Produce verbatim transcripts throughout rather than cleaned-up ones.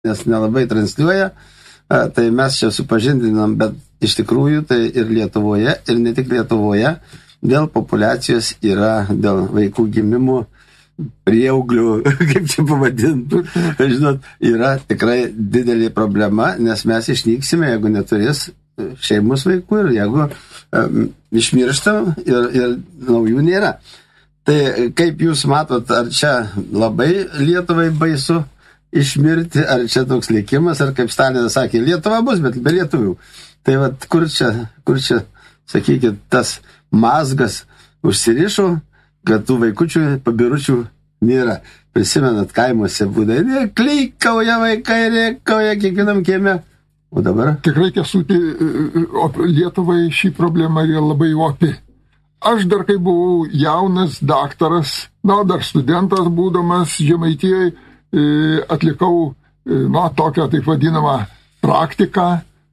nes nelabai transliuoja, tai mes čia supažindinam, bet iš tikrųjų tai ir Lietuvoje, ir ne tik Lietuvoje, dėl populiacijos yra, dėl vaikų gimimų, prieauglių, kaip čia pavadintų, žinot, yra tikrai didelė problema, nes mes išnyksime, jeigu neturės šeimus vaikų ir jeigu um, išmirštam ir, ir naujų nėra. Tai kaip jūs matot, ar čia labai Lietuvai baisu išmirti, ar čia toks likimas, ar kaip Stalinas sakė, Lietuva bus, bet be lietuvių. Tai vat, kur čia, kur čia, sakykit, tas mazgas užsirišo, kad tų vaikučių, pabiručių nėra. Prisimenat, kaimuose būdai, klykauja vaikai, rėkauja kiekvienam kieme. O dabar? Tikrai, Kęstuti, Lietuvai šį problemą yra labai opi. Aš dar kai buvau jaunas daktaras, na, dar studentas būdamas Žemaitijoje, atlikau, na, tokią taip vadinamą praktiką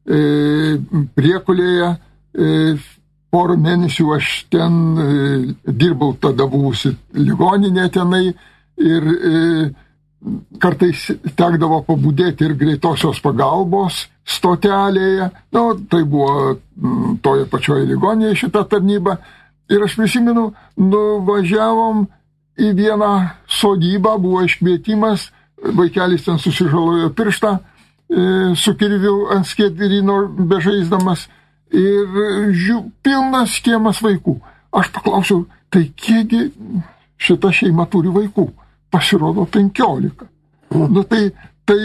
Priekulėje. Porą mėnesių aš ten dirbau, tada buvusi ligoninė tenai ir kartais tekdavo pabudėti ir greitosios pagalbos stotelėje. Na, tai buvo toje pačioje ligoninėje šita tarnyba. Ir aš prisimenu, nuvažiavom į vieną sodybą, buvo iškvietimas, vaikelis ten susižalojo pirštą, e, su kirviu ant skiedrino bežaisdamas ir žiū, pilnas kiemas vaikų. Aš paklausiau, tai kiekgi šita šeima turi vaikų? Pasirodo penkiolika. Nu tai, tai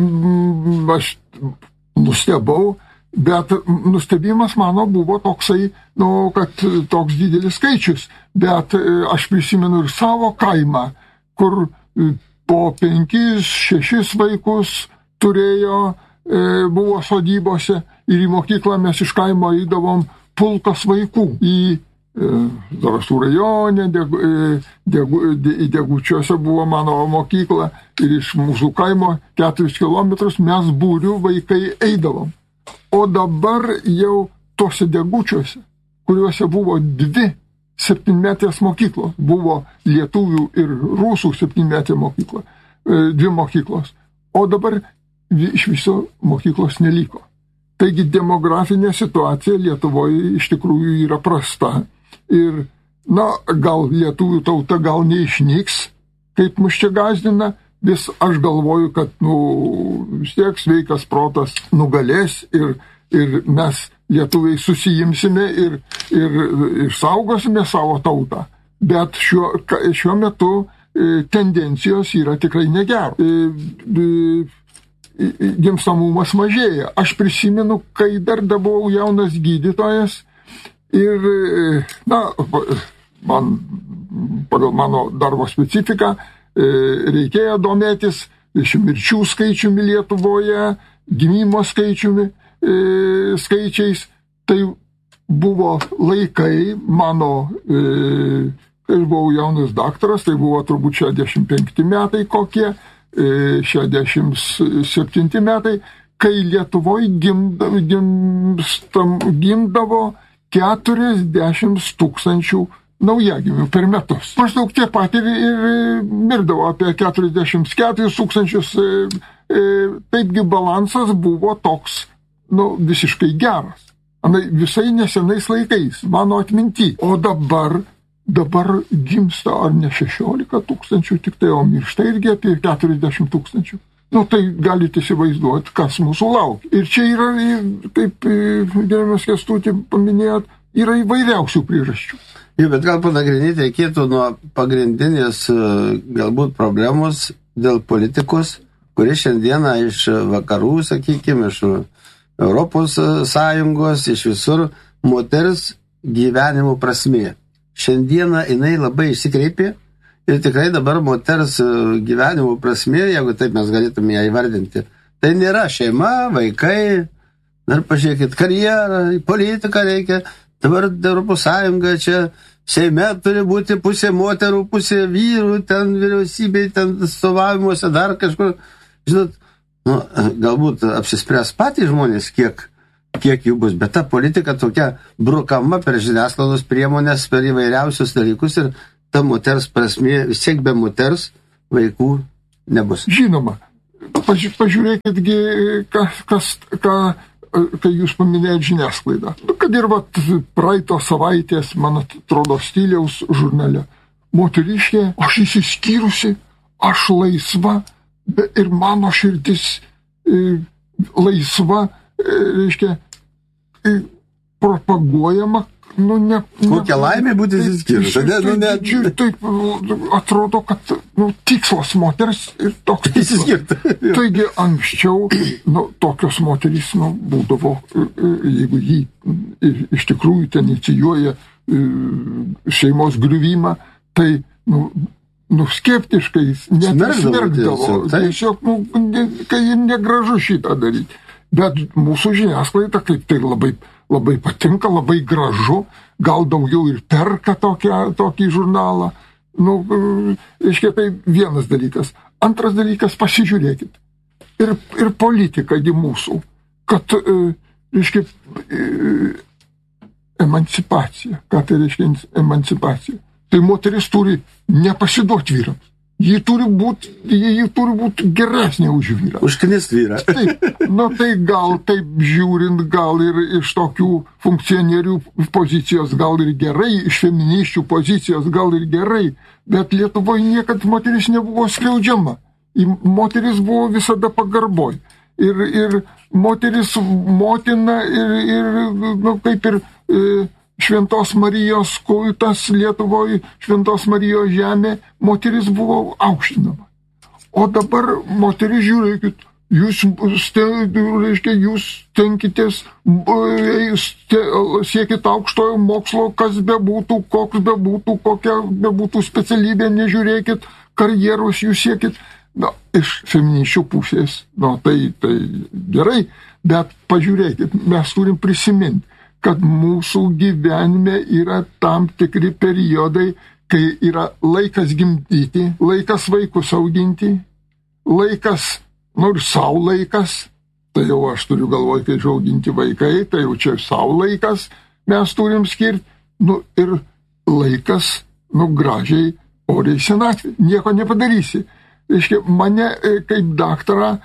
m, aš nustebau, bet nustebimas mano buvo toksai, nu, kad toks didelis skaičius. Bet aš prisimenu ir savo kaimą, kur po penkis, šešis vaikus turėjo, e, buvo sodybose ir į mokyklą mes iš kaimo eidavom pulkas vaikų. Į e, Zarasų rajone, degu, e, degu, de, į Degučiuose buvo mano mokykla ir iš mūsų kaimo keturis kilometrus mes būrių vaikai eidavom. O dabar jau tose Degučiuose, kuriuose buvo dvi septynmetės mokyklos, buvo lietuvių ir rusų septynmetė mokykla, dvi mokyklos, o dabar iš viso mokyklos neliko. Taigi demografinė situacija Lietuvoje iš tikrųjų yra prasta ir, na, gal lietuvių tauta gal neišnyks, kaip mus čia gąsdina, vis aš galvoju, kad, nu, vis tiek sveikas protas nugalės ir, ir mes lietuviai susijimsime ir, ir, ir saugosime savo tautą. Bet šiuo, šiuo metu e, tendencijos yra tikrai negeros. E, e, gimstamumas mažėja. Aš prisimenu, kai dar buvau jaunas gydytojas ir, e, na, man, pagal mano darbo specifiką, reikėjo domėtis mirčių skaičiumi Lietuvoje, gimimo skaičiumi, e, skaičiais. Tai buvo laikai mano, e, kai aš buvau jaunas daktaras, tai buvo turbūt šešiasdešimt penkti metai kokie, e, šešiasdešimt septinti metai, kai Lietuvoje gimdavo, gimstam, gimdavo keturiasdešimt tūkstančių naujagimių per metus. Maždaug tiek pat ir, ir mirdavo apie keturiasdešimt keturis tūkstančius. E, e, taipgi balansas buvo toks, nu, visiškai geras. Anai, visai nesenais laikais, mano atminty. O dabar, dabar gimsta ar ne šešiolika tūkstančių, tik tai, o miršta irgi apie keturiasdešimt tūkstančių. Nu, tai galite įsivaizduoti, kas mūsų laukia. Ir čia yra, kaip gerbiamas Kęstuti paminėjot, yra įvairiausių priežasčių. Jo, bet gal panagrinėti reikėtų nuo pagrindinės galbūt problemos dėl politikos, kuri šiandieną iš vakarų, sakykime, iš Europos Sąjungos, iš visur moters gyvenimo prasmė. Šiandieną jinai labai išsikreipė ir tikrai dabar moters gyvenimo prasmė, jeigu taip mes galėtume ją įvardinti, tai nėra šeima, vaikai, dar pažiūrėkit, karjerą, politiką reikia. Dabar Europos Sąjunga čia Seime turi būti pusė moterų, pusė vyrų, ten vyriausybėj, ten atstovavimuose, dar kažkur. Žinot, nu, galbūt apsispręs patys žmonės, kiek, kiek jų bus, bet ta politika tokia brukama per žiniasklaidos priemonės, per įvairiausius dalykus ir ta moters prasmė, vis tiek be moters vaikų nebus. Žinoma, paži, pažiūrėkitgi, kas, kas, ką, kai jūs paminėjot žiniasklaidą. Kad ir vat, praeito savaitės, man atrodo, Stiliaus žurnale. Moteriškė, aš įsiskyrusi, aš laisva, ir mano širdis e, laisva, e, reiškia, e, propaguojama. Nu, ne, Kokia ne, laimė būti įsiskyrus. Tai, tai, ne... tai, taip, atrodo, kad nu, tikslas moters ir toks tikslas. Taigi anksčiau nu, tokios moterys nu, būdavo, jeigu jį iš tikrųjų ten inicijuoja šeimos griuvimą, tai nu, nu, skeptiškai net smerkdavo. Tiesiog, nu, ne, kai negražu šitą daryti. Bet mūsų žiniasklaida kaip tai labai labai patinka, labai gražu, gal daugiau ir perka tokią, tokį žurnalą. Nu, reiškia, tai vienas dalykas. Antras dalykas, pasižiūrėkit. Ir, ir politika gi mūsų, kad, reiškia, emancipacija. Ką tai reiškia emancipacija? Tai moteris turi nepasiduoti vyrams. Ji turi būti, ji turi būti geresnė už vyrą. Užknist vyrą. Taip, nu tai gal taip žiūrint, gal ir iš tokių funkcionierių pozicijos, gal ir gerai, iš feministių pozicijos, gal ir gerai, bet Lietuvoje niekad moteris nebuvo skriaudžiama. Moteris buvo visada pagarboj. Ir, ir moteris motina ir, ir nu, kaip ir e, Šventos Marijos kultas Lietuvoje, Šventos Marijos žemė, moteris buvo aukštinama. O dabar moteris, žiūrėkit, jūs, reiškia, jūs tenkitės, siekit aukštojo mokslo, kas bebūtų, koks bebūtų, kokia bebūtų specialybė, nežiūrėkit, karjeros jūs siekit. Na, iš feministių pusės, na, tai, tai gerai, bet pažiūrėkit, mes turim prisiminti, kad mūsų gyvenime yra tam tikri periodai, kai yra laikas gimdyti, laikas vaikus auginti, laikas, nu ir savo laikas, tai jau aš turiu galvoti, kai auginti vaikai, tai jau čia savo laikas mes turim skirti, nu ir laikas, nu gražiai, oriai senatvė, nieko nepadarysi. Reiškia, mane kaip daktarą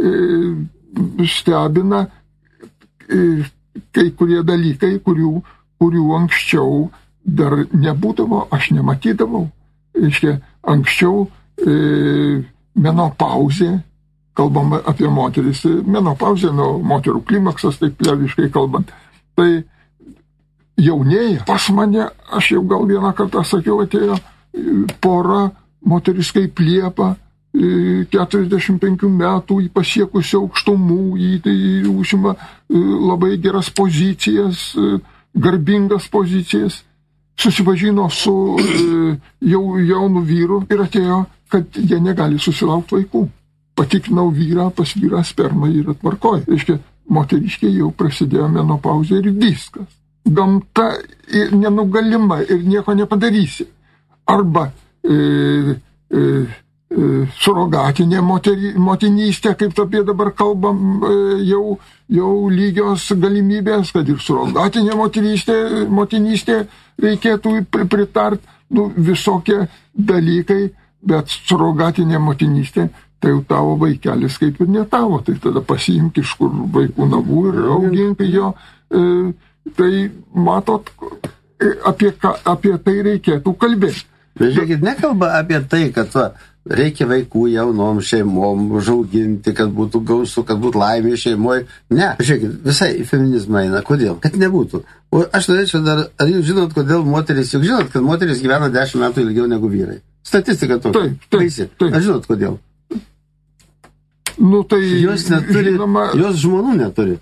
e, stebina e, kai kurie dalykai, kurių, kurių anksčiau dar nebūdavo, aš nematydavau. Reiškia, anksčiau e, menopauzė, kalbam apie moteris, menopauzė, nu, moterų klimaksas, taip liaudiškai kalbant, tai jaunėja. Pas mane, aš jau gal vieną kartą sakiau, atėjo pora, moteris kaip Liepa, keturiasdešimt penkių metų, į pasiekusių aukštumų, į tai užima labai geras pozicijas, garbingas pozicijas, susipažino su jau jaunu vyru ir atėjo, kad jie negali susilaukti vaikų. Patikrinau vyrą, pas vyrą sperma yra tvarkoj. Reiškia, moteriškė jau prasidėjo menopauzė ir viskas. Gamta nenugalima ir nieko nepadarysi. Arba e, e, surogatinė moteri, motinystė, kaip apie dabar kalbam, jau, jau lygios galimybės, kad ir surogatinė motinystė, motinystė reikėtų pritart, nu, visokie dalykai, bet surogatinė motinystė, tai jau tavo vaikelis kaip ir ne tavo, tai tada pasiimk iš kur vaikų navų ir augink jo. Tai matot, apie, ką, apie tai reikėtų kalbėti. Bet žiūrėkit, nekalba apie tai, kad va, reikia vaikų jaunom šeimom užauginti, kad būtų gausu, kad būtų laimė šeimoje. Ne, žiūrėkit, visai į feminizmą eina. Kodėl? Kad nebūtų. O aš norėčiau dar, ar jūs žinot, kodėl moteris, juk žinot, kad moteris gyvena dešimt metų ilgiau negu vyrai. Statistika tokia. Taip, taip, taip. Ar žinot, kodėl? Nu, tai... Jos neturi, žinoma... jos žmonų neturi.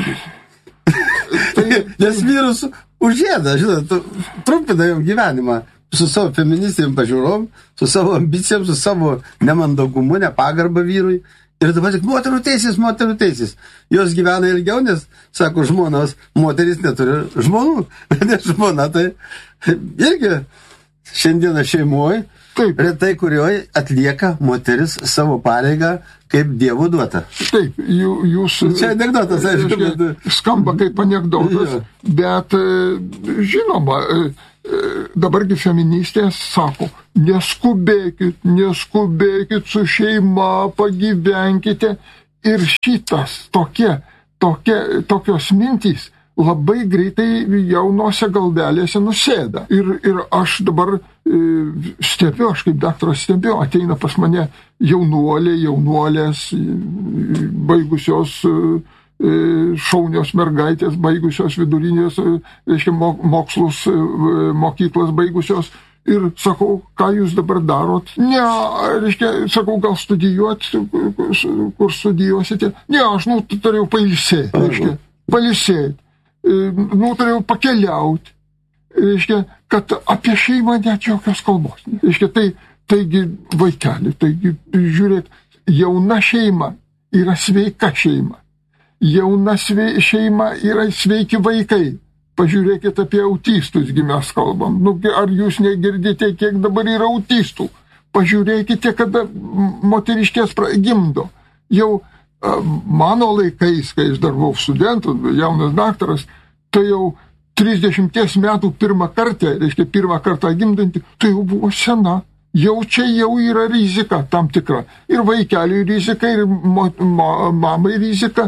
Tai... Nes vyrus užėda, žinot, trumpina jom gyvenimą. Su savo feministijom pažiūrom, su savo ambicijom, su savo nemandagumu, nepagarba vyrui. Ir dabar tik moterų teisės, moterų teisės. Jos gyvena ilgiau, nes, sako, žmonos, moteris neturi žmonų. Nes žmona tai irgi šiandieną šeimoje, retai kurioje atlieka moteris savo pareigą kaip Dievo duota. Taip, jūs... Čia anekdotas, aišku. Skamba kaip anekdotas, bet žinoma, dabargi feministės sako, neskubėkit, neskubėkit su šeima, pagyvenkite. Ir šitas, tokie, tokie, tokios mintys labai greitai jaunose galvelėse nusėda. Ir, ir aš dabar e, stebiu, aš kaip daktaras stebiu, ateina pas mane jaunuolė, jaunuolės, baigusios e, šaunios mergaitės, baigusios vidurinės, reiškia, mokslus, mokyklas baigusios. Ir sakau, ką jūs dabar darot? Ne, reiškia, sakau, gal studijuot, kur studijuosite? Ne, aš nutarėjau pailsėti, reiškia, pailsėti. Nutarėjau pakeliauti. Reiškia, kad apie šeimą net jokios kalbos. Reiškia, tai, taigi vaikeli, taigi, žiūrėk, jauna šeima yra sveika šeima. Jauna sve, šeima yra sveiki vaikai. Pažiūrėkit apie autistus, gi mes kalbam. Nu, ar jūs negirdite, kiek dabar yra autistų? Pažiūrėkite, kada moteriškės gimdo. Jau mano laikais, kai aš dar buvau studentų, jaunas daktaras, tai jau trisdešimties metų pirmą kartą, reiškia pirmą kartą gimdanti, tai jau buvo sena. Jau čia jau yra rizika tam tikra. Ir vaikeliui rizika, ir mo, ma, mamai rizika.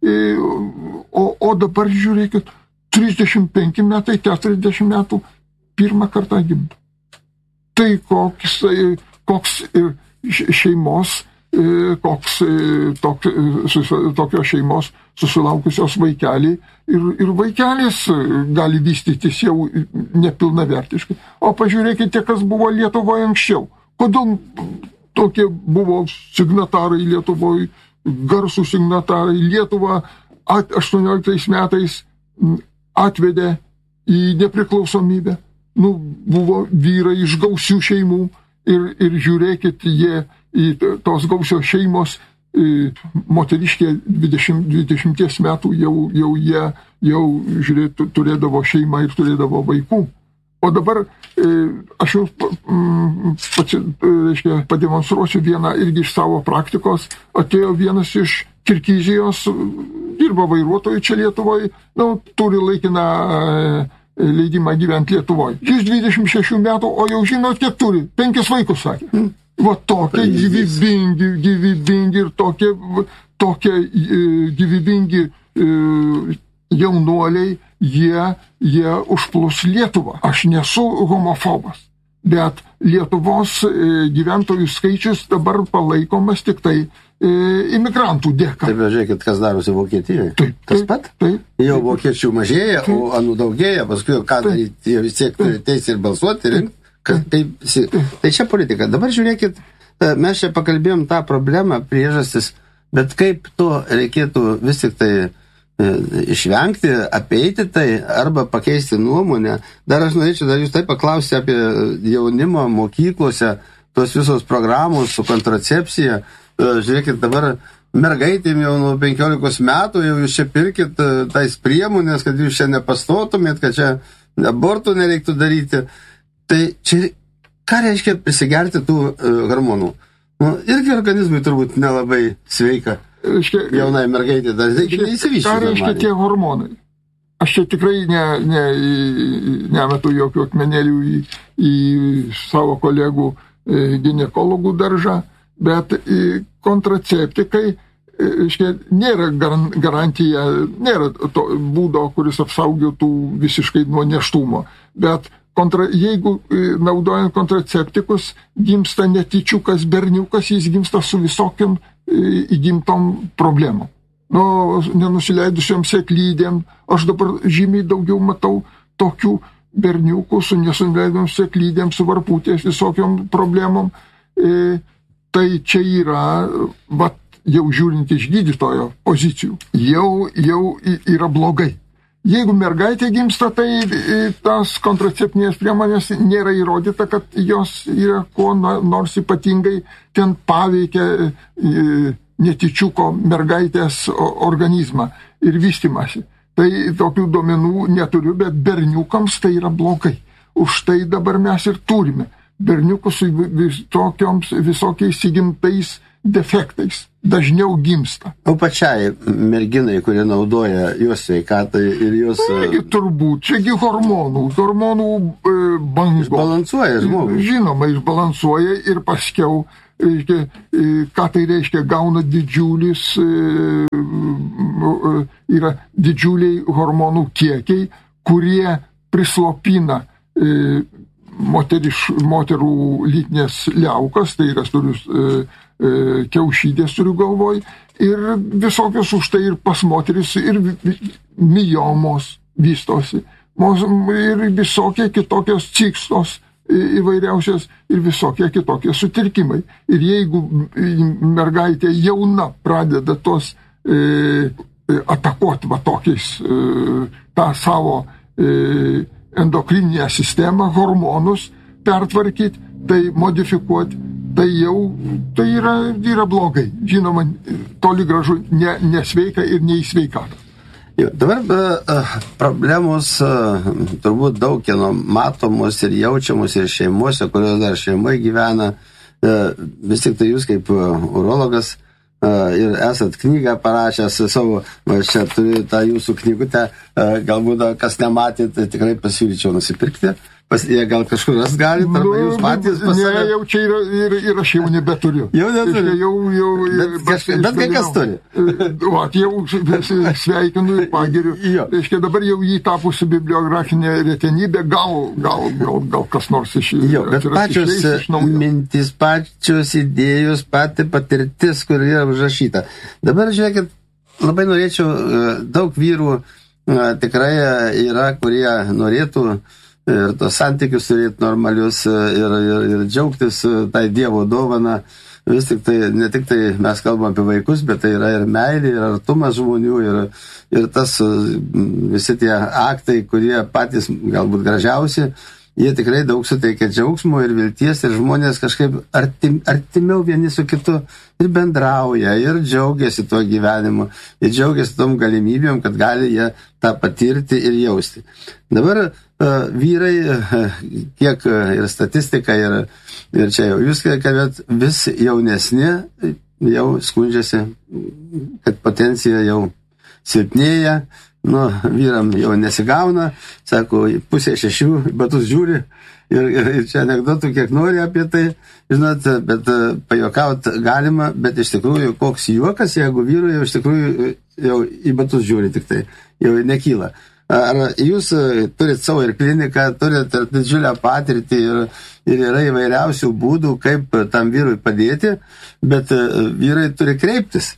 O, o dabar žiūrėkit, trisdešimt penki metai, keturiasdešimt metų pirmą kartą gimdo. Tai koks, koks ir šeimos, koks tok, tokios šeimos susilaukusios vaikelį ir, ir vaikelis gali vystytis jau nepilnavertiškai. O pažiūrėkite, kas buvo Lietuvoje anksčiau. Kodėl tokie buvo signatarai Lietuvoje, garsų signatarai. Lietuvą aštuonioliktais metais atvedė į nepriklausomybę. Nu, buvo vyrai iš gausių šeimų ir, ir žiūrėkit, jie į tos gausios šeimos, moteriškė dvidešimt, dvidešimt metų jau, jau jie jau, žiūrėt, turėdavo šeimą ir turėdavo vaikų. O dabar aš jau pati, reiškia, pademonstruosiu vieną irgi iš savo praktikos. Atėjo vienas iš Kirgizijos, dirba vairuotojų čia Lietuvoje, nu, turi laikiną leidimą gyventi Lietuvoje. Jis dvidešimt šešių metų, o jau žinot, kiek turi? Penkis vaikus, sakė. Mm. Va tokie gyvybingi, gyvybingi ir tokie, tokie gyvybingi jaunuoliai, jie, jie užplus Lietuvą. Aš nesu homofobas, bet Lietuvos gyventojų skaičius dabar palaikomas tik tai imigrantų dėka. Taip, žiūrėkit, kas darosi Vokietijoje. Taip, tas pat? Taip, jau vokiečių mažėja, taip, o anų daugėja, paskui ką daryti, jie vis tiek turi teisę ir balsuoti, ir kad taip, taip. Tai čia politika. Dabar žiūrėkit, mes čia pakalbėjom tą problemą, priežastis, bet kaip to reikėtų vis tik tai išvengti, apeiti tai, arba pakeisti nuomonę. Dar aš norėčiau, dar jūs taip paklausyti apie jaunimo mokyklose, tos visos programos su kontracepcija. Žiūrėkit, dabar mergaitėm jau nuo penkiolikos metų jau jūs čia pirkit tais priemonės, kad jūs čia nepastotumėt, kad čia abortų nereiktų daryti. Tai čia, ką reiškia prisigerti tų uh, hormonų? Nu, irgi organizmui turbūt nelabai sveika. Reiškia, jaunai mergaitė dar neįsivyščiai. Ką reiškia tie hormonai? Aš čia tikrai ne, ne, nemetu jokių akmenėlių į, į savo kolegų e, ginekologų daržą, bet e, kontraceptikai, e, reiškia, nėra garantija, nėra to būdo, kuris apsaugotų visiškai nuo nėštumo. Bet kontra, jeigu e, naudojant kontraceptikus gimsta netyčiukas berniukas, jis gimsta su visokiam įgimtom problemom. Nu, nenusileidusiom sėklydėm, aš dabar žymiai daugiau matau tokių berniukų su nesuleidom sėklydėm, su varputės visokiom problemom. E, tai čia yra, vat, jau žiūrint iš gydytojo pozicijų, jau, jau yra blogai. Jeigu mergaitė gimsta, tai tas kontraceptinės priemonės nėra įrodyta, kad jos yra kuo nors ypatingai ten paveikia netyčiuko mergaitės organizmą ir vystymąsi. Tai tokių duomenų neturiu, bet berniukams tai yra blogai. Už tai dabar mes ir turime berniukus su visokiais įgimtais defektais dažniau gimsta. O pačiai merginai, kurie naudoja jos sveikatai ir jos... Taigi turbūt, čiagi hormonų, hormonų e, bangos. Išbalansuoja žmogų. Žinoma, išbalansuoja ir paskiau, reiškia, e, ką tai reiškia, gauna didžiulis, e, e, yra didžiuliai hormonų kiekiai, kurie prislopina e, moteriš, moterų lytinės liaukas, tai yra turiu, e, e, kiaušydės turiu galvoj, ir visokios už tai ir pas moteris ir miomos vystosi, ir visokie kitokios cikstos įvairiausios ir visokie kitokie sutrikimai. Ir jeigu mergaitė jauna pradeda tos e, atakuoti va tokiais e, tą savo e, endokrininę sistemą, hormonus pertvarkyti, tai modifikuoti, tai jau tai yra, yra blogai. Žinoma, toli gražu ne, nesveika ir neįsveikata. Jo, dabar uh, problemos uh, turbūt daug kieno matomos ir jaučiamos ir šeimuose, kurios dar šeimoje gyvena. Uh, vis tik tai jūs kaip uh, urologas uh, ir esat knygą parašęs savo, aš čia turiu tą jūsų knygutę, uh, galbūt kas nematė, tai tikrai pasiūlyčiau nusipirkti. Pas, jie gal kažkur ras gali, arba nu, jūs patys pas save. Ne, jau čia yra, ir, ir aš jau nebeturiu. Jau neturiu. Jau, jau, bet, kažkai, bet kai kas turi. O, jau sveikinu ir pagiriu. Reiškia, dabar jau jį tapusi bibliografinė retenybė, gal, gal, gal, gal kas nors iš jų. Jo, bet pačios išleis, mintis, pačios idėjos, pati patirtis, kur yra užrašyta. Dabar, žiūrėkit, labai norėčiau, daug vyrų tikrai yra, kurie norėtų ir tos santykius turėti normalius ir, ir, ir džiaugtis tai Dievo dovana. Vis tik tai, ne tik tai mes kalbam apie vaikus, bet tai yra ir meilė, ir artumas žmonių, ir, ir tas visi tie aktai, kurie patys galbūt gražiausi, jie tikrai daug suteikia džiaugsmo ir vilties, ir žmonės kažkaip artim, artimiau vieni su kitu ir bendrauja, ir džiaugiasi tuo gyvenimu, ir džiaugiasi tom galimybėm, kad gali jie tą patirti ir jausti. Dabar uh, vyrai, uh, kiek uh, ir statistika, ir, ir čia jau jūs kalbėt, vis jaunesni jau skundžiasi, kad potencija jau silpnėja. Nu, vyram jau nesigauna, sako, pusė šešių, batus žiūri ir, ir, ir čia anekdotų kiek nori apie tai, žinot, bet uh, pajuokaut galima, bet iš tikrųjų koks juokas, jeigu vyrui jau iš tikrųjų jau į batus žiūri tik tai, jau nekyla. Ar jūs turit savo ir kliniką, turit ir didžiulę patirtį ir, ir yra įvairiausių būdų, kaip tam vyrui padėti, bet vyrai turi kreiptis.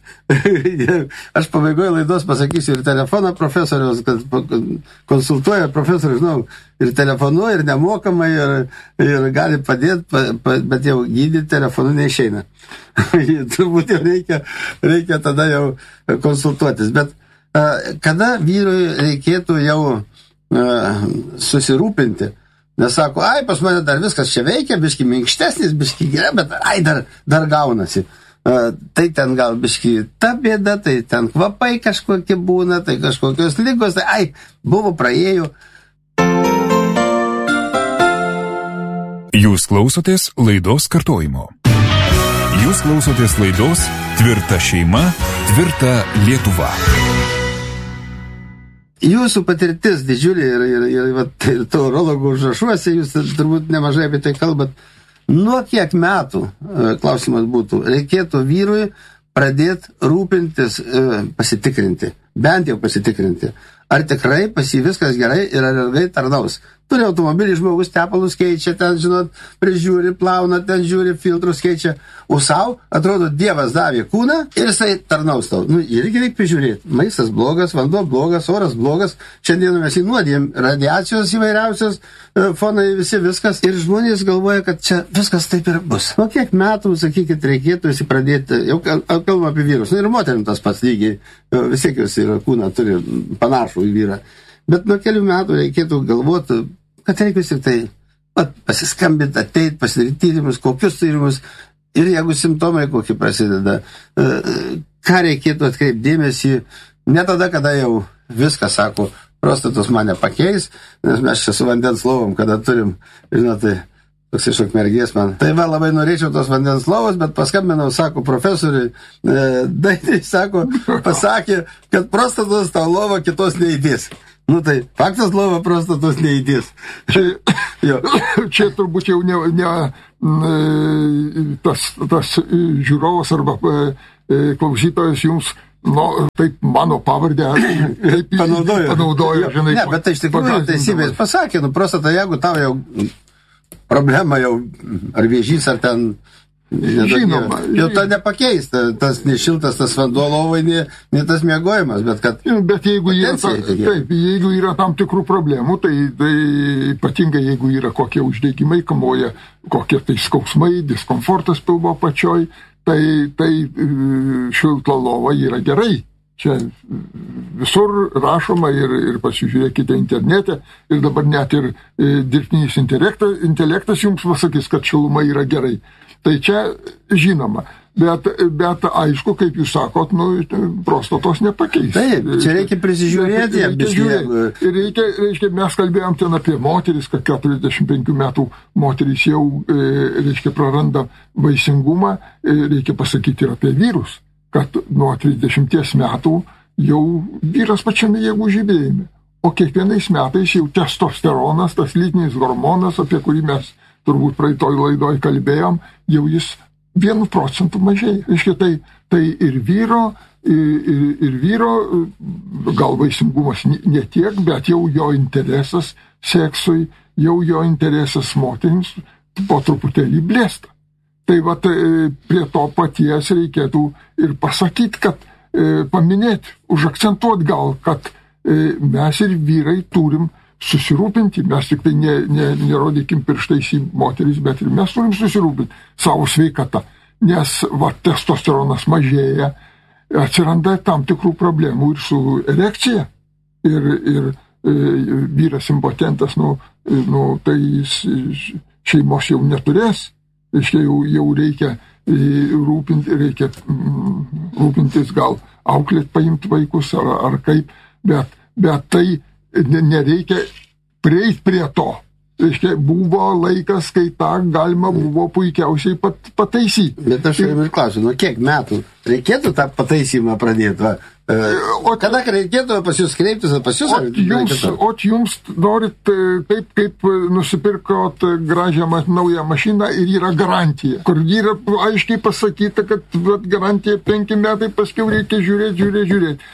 Aš pabaigoje laidos pasakysiu ir telefoną profesoriaus, kad konsultuoja profesorius, žinau, ir telefonu, ir nemokamai, ir, ir gali padėti, pa, pa, bet jau gydyti telefonu neišeina. Turbūt jau reikia, reikia tada jau konsultuotis, bet kada vyrui reikėtų jau uh, susirūpinti, nes sako, ai, pas mane dar viskas čia veikia, biški minkštesnis, biški gerai, bet ai, dar, dar gaunasi. Uh, tai ten gal biški ta bėda, tai ten kvapai kažkokie būna, tai kažkokios ligos, tai ai, buvo praėjo. Jūs klausotės laidos kartojimo. Jūs klausotės laidos Tvirta šeima, tvirta Lietuva. Jūsų patirtis didžiulė ir, ir, ir, ir, ir to urologų užrašuose, jūs turbūt nemažai apie tai kalbat. Nuo kiek metų, klausimas būtų, reikėtų vyrui pradėti rūpintis, pasitikrinti, bent jau pasitikrinti, ar tikrai pas jį viskas gerai ir ar ilgai tarnaus. Turi automobilį, žmogus tepalus keičia, ten, žinot, prižiūri, plauna, ten žiūri, filtrus keičia, o savo, atrodo, Dievas davė kūną ir jisai tarnaus tau. Nu, irgi reikia prižiūrėti. Maistas blogas, vanduo blogas, oras blogas, šiandien mes įnuodėm radiacijos įvairiausios, fonai visi viskas, ir žmonės galvoja, kad čia viskas taip ir bus. Nu, kiek metų, sakykit, reikėtų visi pradėti, jau kalbam apie vyrus, nu, ir moterim tas pats lygiai, vis tiek jūs ir kūną turi panašų į vyrą. Bet nuo kelių metų reikėtų galvoti, kad reikia tik tai at, pasiskambinti, ateit, pasidaryti tyrimus, kokius tyrimus, ir jeigu simptomai kokie prasideda, ką reikėtų atkreipti dėmesį, ne tada, kada jau viskas, sako, prostatos mane pakeis, nes mes čia su vandens lovom, kada turim, žinote, toks iš Ukmergės man. Tai va, labai norėčiau tos vandens lovos, bet paskambinau, sako, profesoriui, e, dainiai, sako, pasakė, kad prostatos tą lovą kitos neįdės. Nu tai, faktas lova prostatos neįdės. Čia, čia turbūt jau ne, ne tas, tas žiūrovas arba klausytojas jums, nu, taip mano pavardę taip panaudojo. panaudojo žinai, ne, bet tai iš tikrųjų teisybės pasakė, nu prostata, jeigu tau jau problema jau, ar vėžys, ar ten žinoma, jau to nepakeis, tas nešiltas, tas vanduo lovai, ne, ne tas miegojimas, bet kad... Bet jeigu yra, ta, taip, jeigu yra tam tikrų problemų, tai, tai ypatingai jeigu yra kokie uždegimai, kamuoja kokie tai skausmai, diskomfortas pilvo pačioj, tai, tai šilta lova yra gerai. Čia visur rašoma ir, ir pasižiūrėkite internete ir dabar net ir e, dirbtinis intelektas, intelektas jums pasakys, kad šiluma yra gerai. Tai čia žinoma, bet, bet aišku, kaip jūs sakot, nu, prostatos nepakeis. Taip, čia reikia prisižiūrėti. Reikia žiūrėti. Ir reikia, reiškia, mes kalbėjom ten apie moteris, kad keturiasdešimt penkių metų moteris jau, reiškia, praranda vaisingumą, reikia pasakyti ir apie vyrus, kad nuo trisdešimties metų jau vyras pačiame jėgų žibėjime. O kiekvienais metais jau testosteronas, tas lytinis hormonas, apie kurį mes turbūt praeitoj laidoj kalbėjom, jau jis vienu procentu mažėja. Reiškia, tai, tai ir vyro, ir, ir, ir vyro, gal vaisingumas ne tiek, bet jau jo interesas seksui, jau jo interesas moterims po truputėlį blėsta. Tai va, prie to paties reikėtų ir pasakyti, kad e, paminėti, užakcentuoti gal, kad e, mes ir vyrai turim susirūpinti, mes tik tai ne, ne, nerodykim pirštais į moteris, bet ir mes turim susirūpinti savo sveikatą, nes va, testosteronas mažėja, atsiranda tam tikrų problemų ir su erekcija, ir, ir e, vyras impotentas, nu, nu, tai jis šeimos jau neturės, reiškia, jau, jau reikia e, rūpinti, reikia mm, rūpintis gal auklėt paimti vaikus ar, ar kaip, bet, bet tai nereikia prieiti prie to. Reiškia, buvo laikas, kai tą galima buvo puikiausiai pat, pataisyti. Bet aš ir klausiu, nu kiek metų reikėtų tą pataisymą pradėti? Va? O kada reikėtų pas jūs kreiptis, pas jūs? O jums, o jums norit taip, kaip nusipirkot gražią naują mašiną ir yra garantija, kur yra aiškiai pasakyta, kad vat, garantija penki metai, paskiau reikia žiūrėti, žiūrėti, žiūrėti.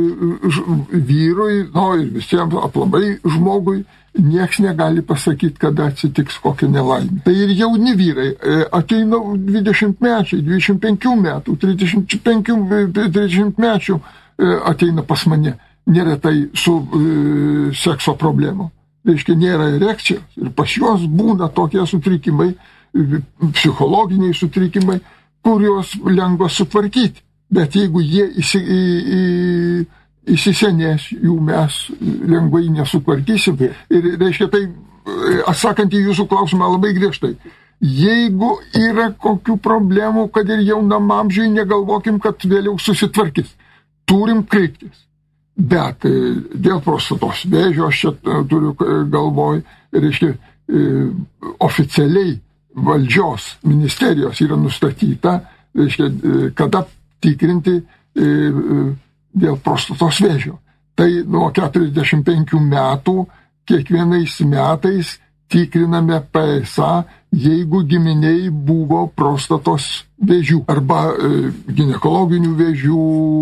Vyrui, no, ir visiems aplamai žmogui, nieks negali pasakyti, kada atsitiks kokia nelaimė. Tai ir jauni vyrai, ateina dvidešimtmečiai, dvidešimt penkių metų, trisdešimt penkių, trisdešimt mečių ateina pas mane, neretai su e, sekso problemu. Reiškia, nėra erekcijos ir pas juos būna tokie sutrikimai, psichologiniai sutrikimai, kuriuos lengva sutvarkyti. Bet jeigu jie įsi, į, į, įsisenės, jų mes lengvai nesutvarkysim. Ir reiškia, tai, atsakant į jūsų klausimą labai griežtai, jeigu yra kokių problemų, kad ir jaunam amžiui, negalvokim, kad vėliau susitvarkys. Turim kreiptis. Bet dėl prostatos vėžio, aš čia turiu galvoj, reiškia, oficialiai valdžios ministerijos yra nustatyta, reiškia, kada tikrinti e, dėl prostatos vėžio. Tai nuo keturiasdešimt penkių metų kiekvienais metais tikriname P S A, jeigu giminiai buvo prostatos vėžių arba e, ginekologinių vėžių,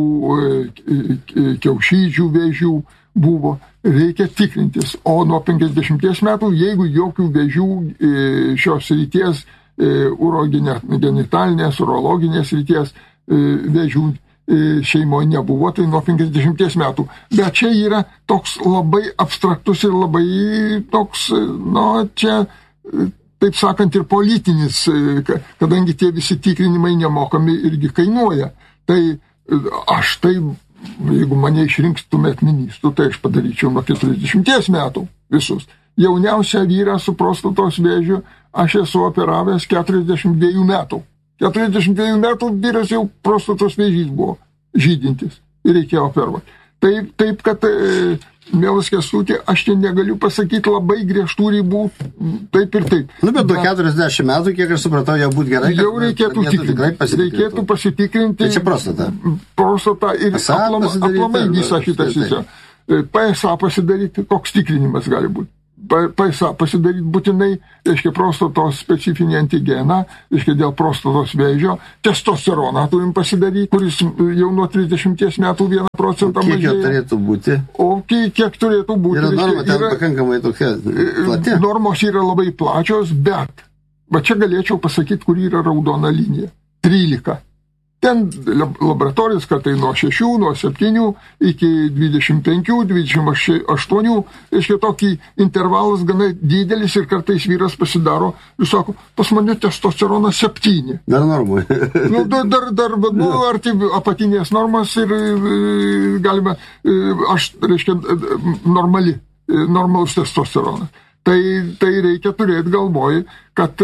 e, kiaušidžių vėžių buvo, reikia tikrintis. O nuo penkiasdešimties metų, jeigu jokių vėžių e, šios ryties, e, urogenitalinės, urologinės ryties, vėžių šeimoje nebuvo, tai nuo penkiasdešimties metų. Bet čia yra toks labai abstraktus ir labai toks, nu, čia, taip sakant, ir politinis, kadangi tie visi tikrinimai nemokami irgi kainuoja. Tai aš tai, jeigu mane išrinkstumėt ministru, tai aš padaryčiau nuo keturiasdešimties metų visus. Jauniausią vyrą su prostatos vėžiu aš esu operavęs keturiasdešimt dviejų metų. keturiasdešimt dviejų metų vyras jau prostatos vėžys buvo žydintis ir reikėjo operuoti. Taip, taip kad, e, mielas Kęstuti, aš čia negaliu pasakyti labai griežtų ribų, taip ir taip. Nu, bet nuo keturiasdešimt metų, kiek aš supratau, jau būtų gerai. Jau reikėtų tikrinti. Reikėtų pasitikrinti. Tai čia prostata. Prostata ir aplamai visą šitą sistemą. P S A pasidaryti, koks tikrinimas gali būti. P S A pasidaryti būtinai, reiškia, prostatos specifinį antigeną, reiškia, dėl prostatos vėžio, testosteroną turim pasidaryti, kuris jau nuo trisdešimties metų vieną procentą mažėja. Kiek jo turėtų būti? O kiek, kiek turėtų būti? Yra norma, ten yra, pakankamai tokia plati. Normos yra labai plačios, bet, va čia galėčiau pasakyti, kur yra raudona linija. trylika. Ten laboratorijos kartai nuo šešių, nuo septynių iki dvidešimt penkių, dvidešimt aštuonių, reiškia, tokį intervalas gana didelis ir kartais vyras pasidaro ir sako, pas mane testosteronas septyni. Dar normui. Nu, dar, dar, dar nu, arti apatinės normas ir galime, aš, reiškia, normali, normalus testosteronas. Tai, tai reikia turėti galvoj, kad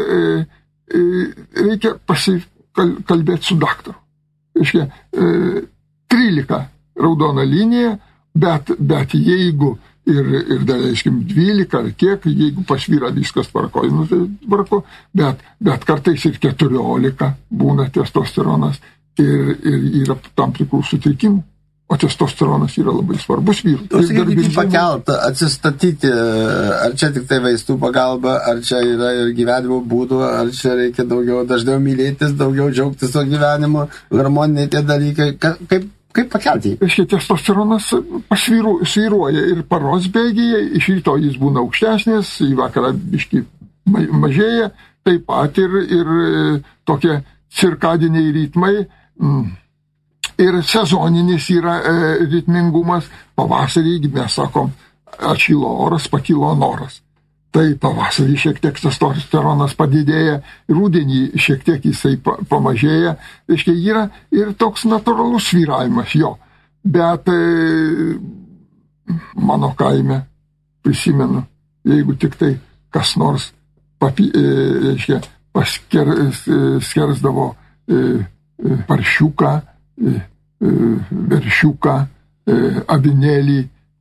reikia pasikalbėti su daktaru. Reiškia, trylika raudona linija, bet, bet jeigu ir, ir dar, reiškim, dvylika ar kiek, jeigu pasvyra viskas tvarko, nu, tai tvarko, bet, bet kartais ir keturiolika būna testosteronas ir, ir yra tam tikrų sutrikimų. O testosteronas yra labai svarbus vyrų. O sakykime, pakelt, atsistatyti, ar čia tik tai vaistų pagalba, ar čia yra ir gyvenimo būdų, ar čia reikia daugiau, dažniau mylėtis, daugiau džiaugtis to gyvenimu, harmoniniai tie dalykai. Kaip, kaip pakelti? Reiškia, testosteronas pasvyruoja ir paros bėgyje, iš ryto jis būna aukštesnis, į vakarą biškį mažėja, taip pat ir, ir tokie cirkadiniai ritmai, mm, ir sezoninis yra e, ritmingumas. Pavasarį, mes sakom, atšilo oras, pakilo noras. Tai pavasarį šiek tiek testosteronas padidėja, rudenį šiek tiek jisai pa, pamažėja. Reiškia, yra ir toks natūralus svyravimas jo. Bet e, mano kaime, prisimenu, jeigu tik tai kas nors papi, e, reiškia, pasker, e, skersdavo e, e, paršiuką, veršiuką, avinėlį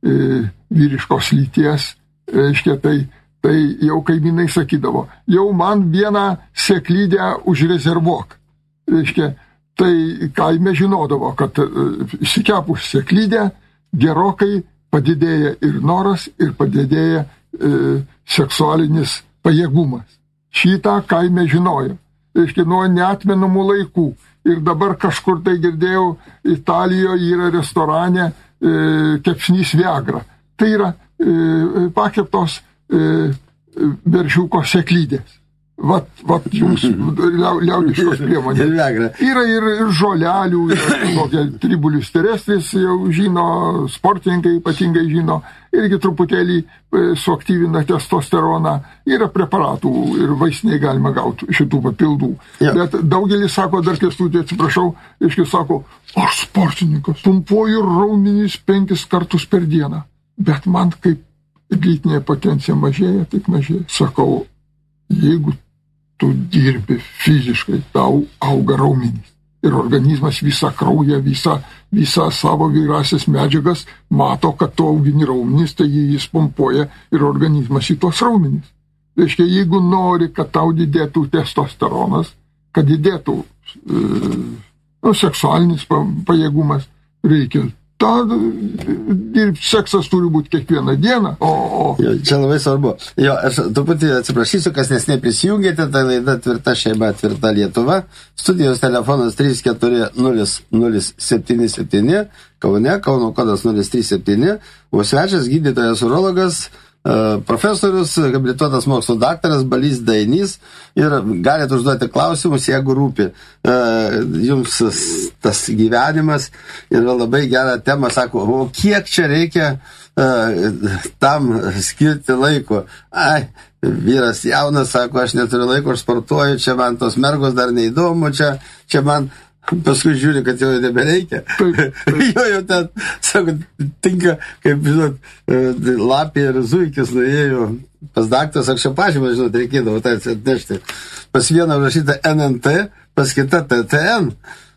vyriškos lyties, reiškia, tai, tai jau kaimynai sakydavo, jau man vieną seklydę užrezervuok. Reiškia, tai kaime žinodavo, kad įsikepus seklydę gerokai padidėja ir noras, ir padidėja e, seksualinis pajėgumas. Šitą kaime žinojo. Reiškia, nuo neatmenamų laikų. Ir dabar kažkur tai girdėjau, Italijoje yra restorane e, kepsnys Viagra. Tai yra e, pakeptos e, veršiuko seklydės. Vat, vat jums liaudiškos priemonės. Yra ir, ir žolelių, yra tribulius terestris, jau žino, sportininkai ypatingai žino, irgi truputėlį suaktyvina testosteroną. Yra preparatų ir vaistiniai galima gauti šitų papildų. Ja. Bet daugelis sako, dar Kęstutį atsiprašau, iškai sako, aš sportininkas, pumpuoju raumenys penkis kartus per dieną. Bet man kaip lytinė potencija mažėja, tik mažėja. Sakau, jeigu tu dirbi fiziškai, tau auga raumenys. Ir organizmas visą kraują, visą, visą savo vyrasias medžiagas mato, kad tu augini raumenys, tai jis pumpuoja ir organizmas į tos raumenys. Reiškia, jeigu nori, kad tau didėtų testosteronas, kad didėtų e, nu, seksualinis pajėgumas, reikia ta, dirbti, seksas turi būti kiekvieną dieną. O, o... Jo, čia labai svarbu. Jo, aš truputį atsiprašysiu, kas nes neprisijungėte, tai laida Tvirta šeima, Tvirta Lietuva. Studijos telefonas trys keturi nulis nulis septyni septyni, Kaune, Kauno kodas nulis trys septyni, o svečias gydytojas urologas, profesorius, habilituotas mokslo daktaras Balys Dainys, ir galite užduoti klausimus, jeigu rūpi jums tas gyvenimas. Yra labai gera tema, sako, o kiek čia reikia tam skirti laiko? Ai, vyras jaunas, sako, aš neturiu laiko, aš sportuoju, čia man tos mergos dar neįdomu, čia, čia man... Paskui žiūri, kad jau nebereikia. Jo jau ten, sako, tinka, kaip, žinot, lapė ir zuikis nuėjo pas daktas, aš čia pažymą, žinot, reikėdavo tai atnešti. Pas vieną rašyta N N T, pas kitą T T N.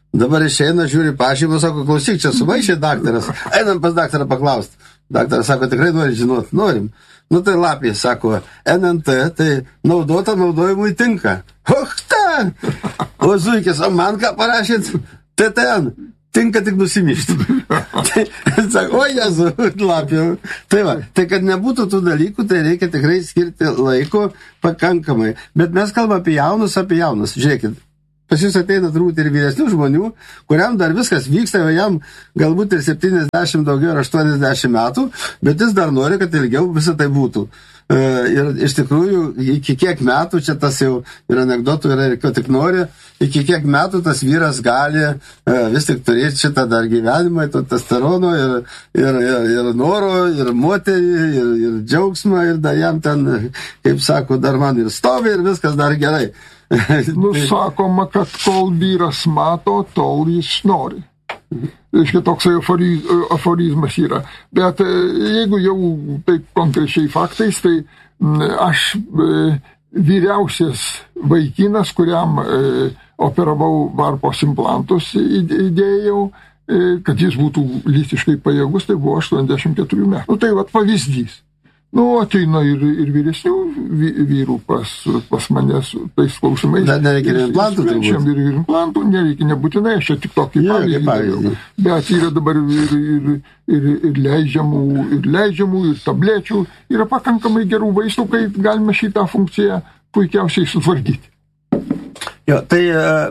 Dabar išeina, žiūri pažymą, sako, klausyk, čia sumaišė daktaras. Einam pas daktarą paklausti. Daktaras sako, tikrai nori žinot, norim. Nu tai lapė, sako, N N T, tai naudota naudojimui tinka. Och, ten! O zuikis, o man ką parašyt? T T N. Tinka tik nusimišti. Tai, sako, o Jezu, lapė. Tai va, tai kad nebūtų tų dalykų, tai reikia tikrai skirti laiko pakankamai. Bet mes kalbame apie jaunus, apie jaunus. Žiūrėkit, pas jūs ateina turbūt ir vyresnių žmonių, kuriam dar viskas vyksta, jam galbūt ir septyniasdešimt daugiau ir aštuoniasdešimt metų, bet jis dar nori, kad ilgiau visą tai būtų. Ir iš tikrųjų, iki kiek metų, čia tas jau ir anekdotų yra, ir ko tik nori, iki kiek metų tas vyras gali vis tik turėti šitą dar gyvenimą, to testosterono ir, ir, ir, ir noro, ir moterį, ir, ir džiaugsmą, ir dar jam ten, kaip sako, dar man ir stovi, ir viskas dar gerai. Nu, sakoma, kad kol vyras mato, tol jis nori. Reiškia, toksai aforiz, aforizmas yra. Bet jeigu jau taip konkrečiai faktais, tai aš vyriausias vaikinas, kuriam operavau varpos implantus, įdėjau, kad jis būtų lytiškai pajėgus, tai buvo aštuoniasdešimt keturių metų. Nu, tai vat pavyzdys. Nu, ateina ir, ir vyresnių vyrų pas, pas manęs tais klausimais. Dar nereikia ir implantų turbūt. Ir implantų nereikia, nebūtinai, aš čia tik tokį ja, pavyzdį. Bet yra dabar ir, ir, ir, ir, leidžiamų, ir leidžiamų, ir tablečių. Yra pakankamai gerų vaistų, kai galime šitą funkciją puikiausiai sutvarkyti. Jo, tai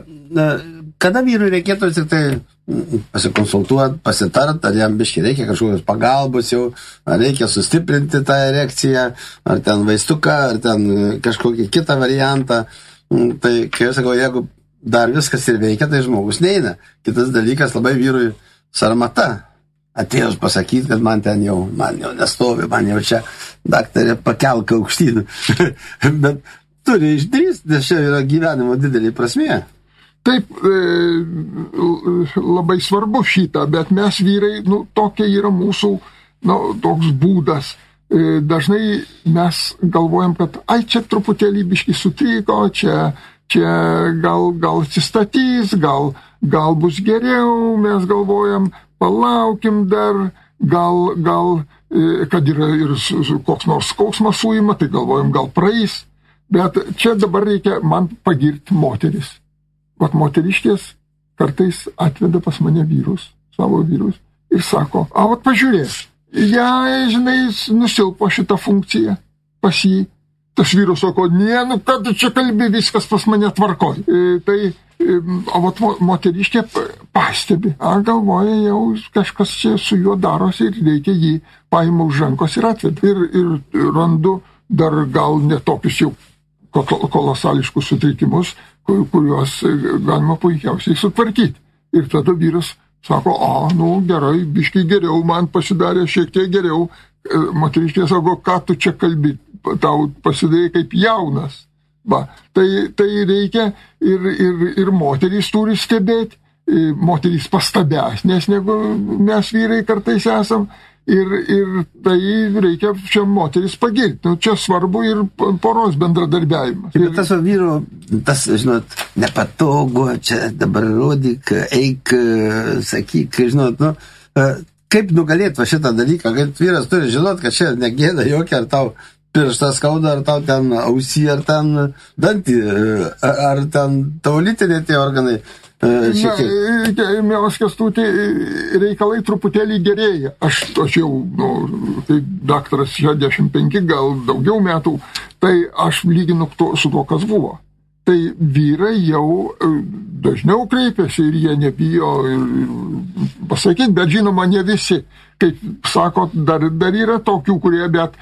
kada vyrui reikėtų tik tai pasikonsultuoti, pasitart, ar jam biškai reikia kažkokios pagalbos jau, ar reikia sustiprinti tą erekciją, ar ten vaistuką, ar ten kažkokį kitą variantą. Tai, kai aš sakau, jeigu dar viskas ir veikia, tai žmogus neina. Kitas dalykas labai vyrui sarmata. Atėjus pasakyti, kad man ten jau, man jau nestovi, man jau čia daktarė pakelka aukštyn. Bet turi išdrįsti, nes čia yra gyvenimo didelį prasmė. Taip, labai svarbu šitą, bet mes vyrai, nu, tokia yra mūsų, nu, toks būdas. Dažnai mes galvojam, kad, ai, čia truputėlį biškį sutriko, čia, čia gal, gal atsistatys, gal, gal bus geriau, mes galvojam, palaukim dar, gal, gal, kad yra ir koks nors skausmas suima, tai galvojam, gal praeis. Bet čia dabar reikia man pagirti moteris. Vat moteriškės kartais atveda pas mane vyrus, savo vyrus, ir sako, a, vat pažiūrės, ja, žinai, nusilpo šitą funkciją pas jį. Tas vyras sako, ne, nu, kad čia kalbi, viskas pas mane tvarkoj. E, tai, e, a, vat moteriškė pastebi, a, galvoja, jau kažkas čia su juo darosi ir reikia jį paima už rankos ir atveda. Ir, ir randu dar gal netokius jau kolosališkus sutrikimus, kuriuos galima puikiausiai sutvarkyti. Ir tada vyras sako, a, nu gerai, biškai geriau, man pasidarė šiek tiek geriau. Moteriškė sako, ką tu čia kalbi, tau pasidarė kaip jaunas. Va, tai, tai reikia ir, ir, ir moterys turi stebėti, moterys pastabesnės, negu mes vyrai kartais esam. Ir, ir tai reikia čia moteris pagirti. Nu, čia svarbu ir poros bendradarbiavimas. Bet tas vyro, tas, žinot, nepatogu, čia dabar rodyk, eik, sakyk, žinot, nu, kaip nugalėti va šitą dalyką, kad vyras turi žinot, kad čia negėda jokia, ar tau pirštą skauda, ar tau ten ausį, ar ten dantį, ar ten tavo lytiniai tie organai. Na, mielas Kęstuti, reikalai truputėlį gerėja. Aš, aš jau, nu, kaip daktaras šešiasdešimt penki, gal daugiau metų, tai aš lyginu to, su to, kas buvo. Tai vyrai jau dažniau kreipiasi ir jie nebijo ir, ir pasakyti, bet žinoma, ne visi. Kaip sakot, dar, dar yra tokių, kurie bet,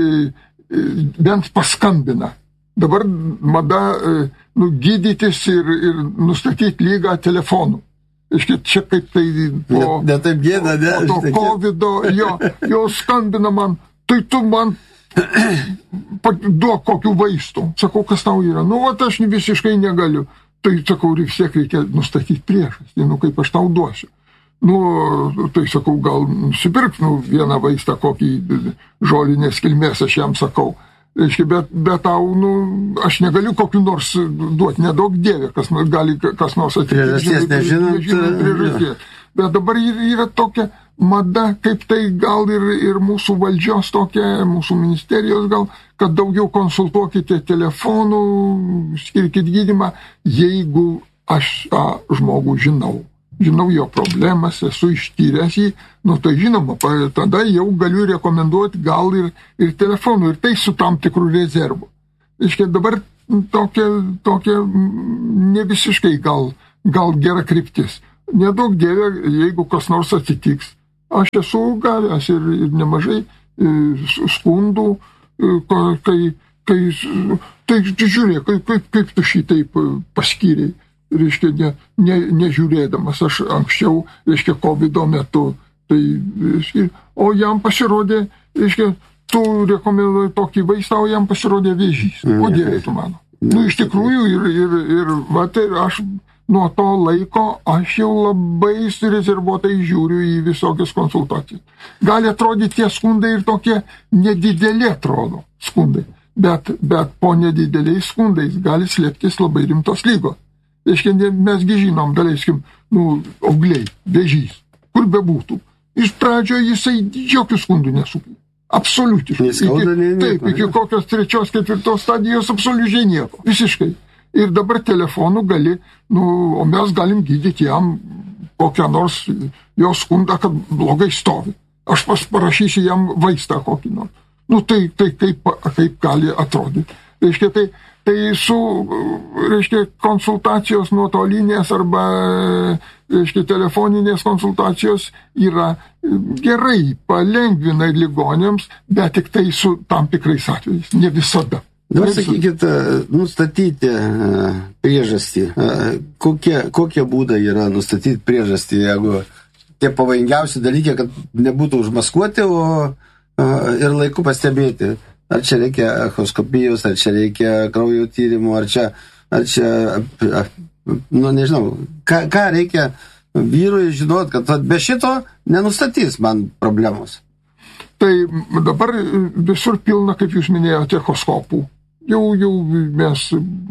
bent paskambina. Dabar mada nu, gydytis ir, ir nustatyti lygą telefonu. Iškia, čia kaip tai po, ne, ne taip gėda, ne, po to kovido, jo, jo skambina man, tai tu man duok kokių vaistų. Sakau, kas tau yra? Nu, vat aš visiškai negaliu. Tai sakau, vis tiek reikia nustatyti priežastį, nu, kaip aš tau duosiu. Nu, tai sakau, gal nusipirk nu, vieną vaistą, kokį žolinės kilmės, aš jam sakau. Reiškia, bet, bet tau, nu, aš negaliu kokiu nors duoti, nedaug dievė, kas gali kas nors atsitikti. Priežasties nežinant. nežinant priežasties. Bet dabar yra tokia mada, kaip tai gal ir, ir mūsų valdžios tokia, mūsų ministerijos gal, kad daugiau konsultuokite telefonų, skirkit gydymą, jeigu aš tą žmogų žinau. Žinau jo problemas, esu ištyręs jį, nu tai žinoma, tada jau galiu rekomenduoti gal ir, ir telefonų, ir tai su tam tikrų rezervų. Iškia, dabar tokia, tokia ne visiškai gal, gal gera kryptis. Nedaug dievė, jeigu kas nors atsitiks. Aš esu gavęs ir, ir nemažai e, skundų, e, kai, kai tai žiūrėk, kaip, kaip, kaip tu šitaip paskyrei. Reiškia, ne, ne, nežiūrėdamas, aš anksčiau, reiškia, kovido metu, tai, reiškia, o jam pasirodė, reiškia, tu rekomenduoji tokį vaistą, o jam pasirodė vėžys. O dievė tu mano. Nu, iš tikrųjų, ir, ir, ir, va, tai aš nuo to laiko aš jau labai surezervuotai žiūriu į visokias konsultacijas. Gali atrodyti tie skundai ir tokie nedideli atrodo skundai, bet, bet po nedideliais skundais gali slėptis labai rimtos lygos. Reiškia, mesgi žinom, daleiskim, nu, augliai, vėžys, kur bebūtų. Iš pradžio jisai jokių skundų nesukelia. Absoliutiškai. Iki, taip, iki kokios trečios, ketvirtos stadijos absoliučiai nieko. Visiškai. Ir dabar telefonu gali, nu, o mes galim gydyti jam kokią nors jo skundą, kad blogai stovi. Aš pas parašysiu jam vaistą kokį nors. Nu, tai, tai kaip, kaip gali atrodyti. Reiškia, tai, tai su, reiškia, konsultacijos nuotolinės arba, reiškia, telefoninės konsultacijos yra gerai, palengvina ligonėms, bet tik tai su tam tikrais atvejais, ne visada. Dabar sakykit, nustatyti priežastį. Kokie, kokie būdai yra nustatyti priežastį, jeigu tie pavojingiausi dalykai, kad nebūtų užmaskuoti, o ir laiku pastebėti. Ar čia reikia echoskopijos, ar čia reikia kraujo tyrimų, ar čia, ar čia, nu nežinau, ką, ką reikia vyrui žinot, kad be šito nenustatys man problemos. Tai dabar visur pilna, kaip jūs minėjote, echoskopų. Jau, jau mes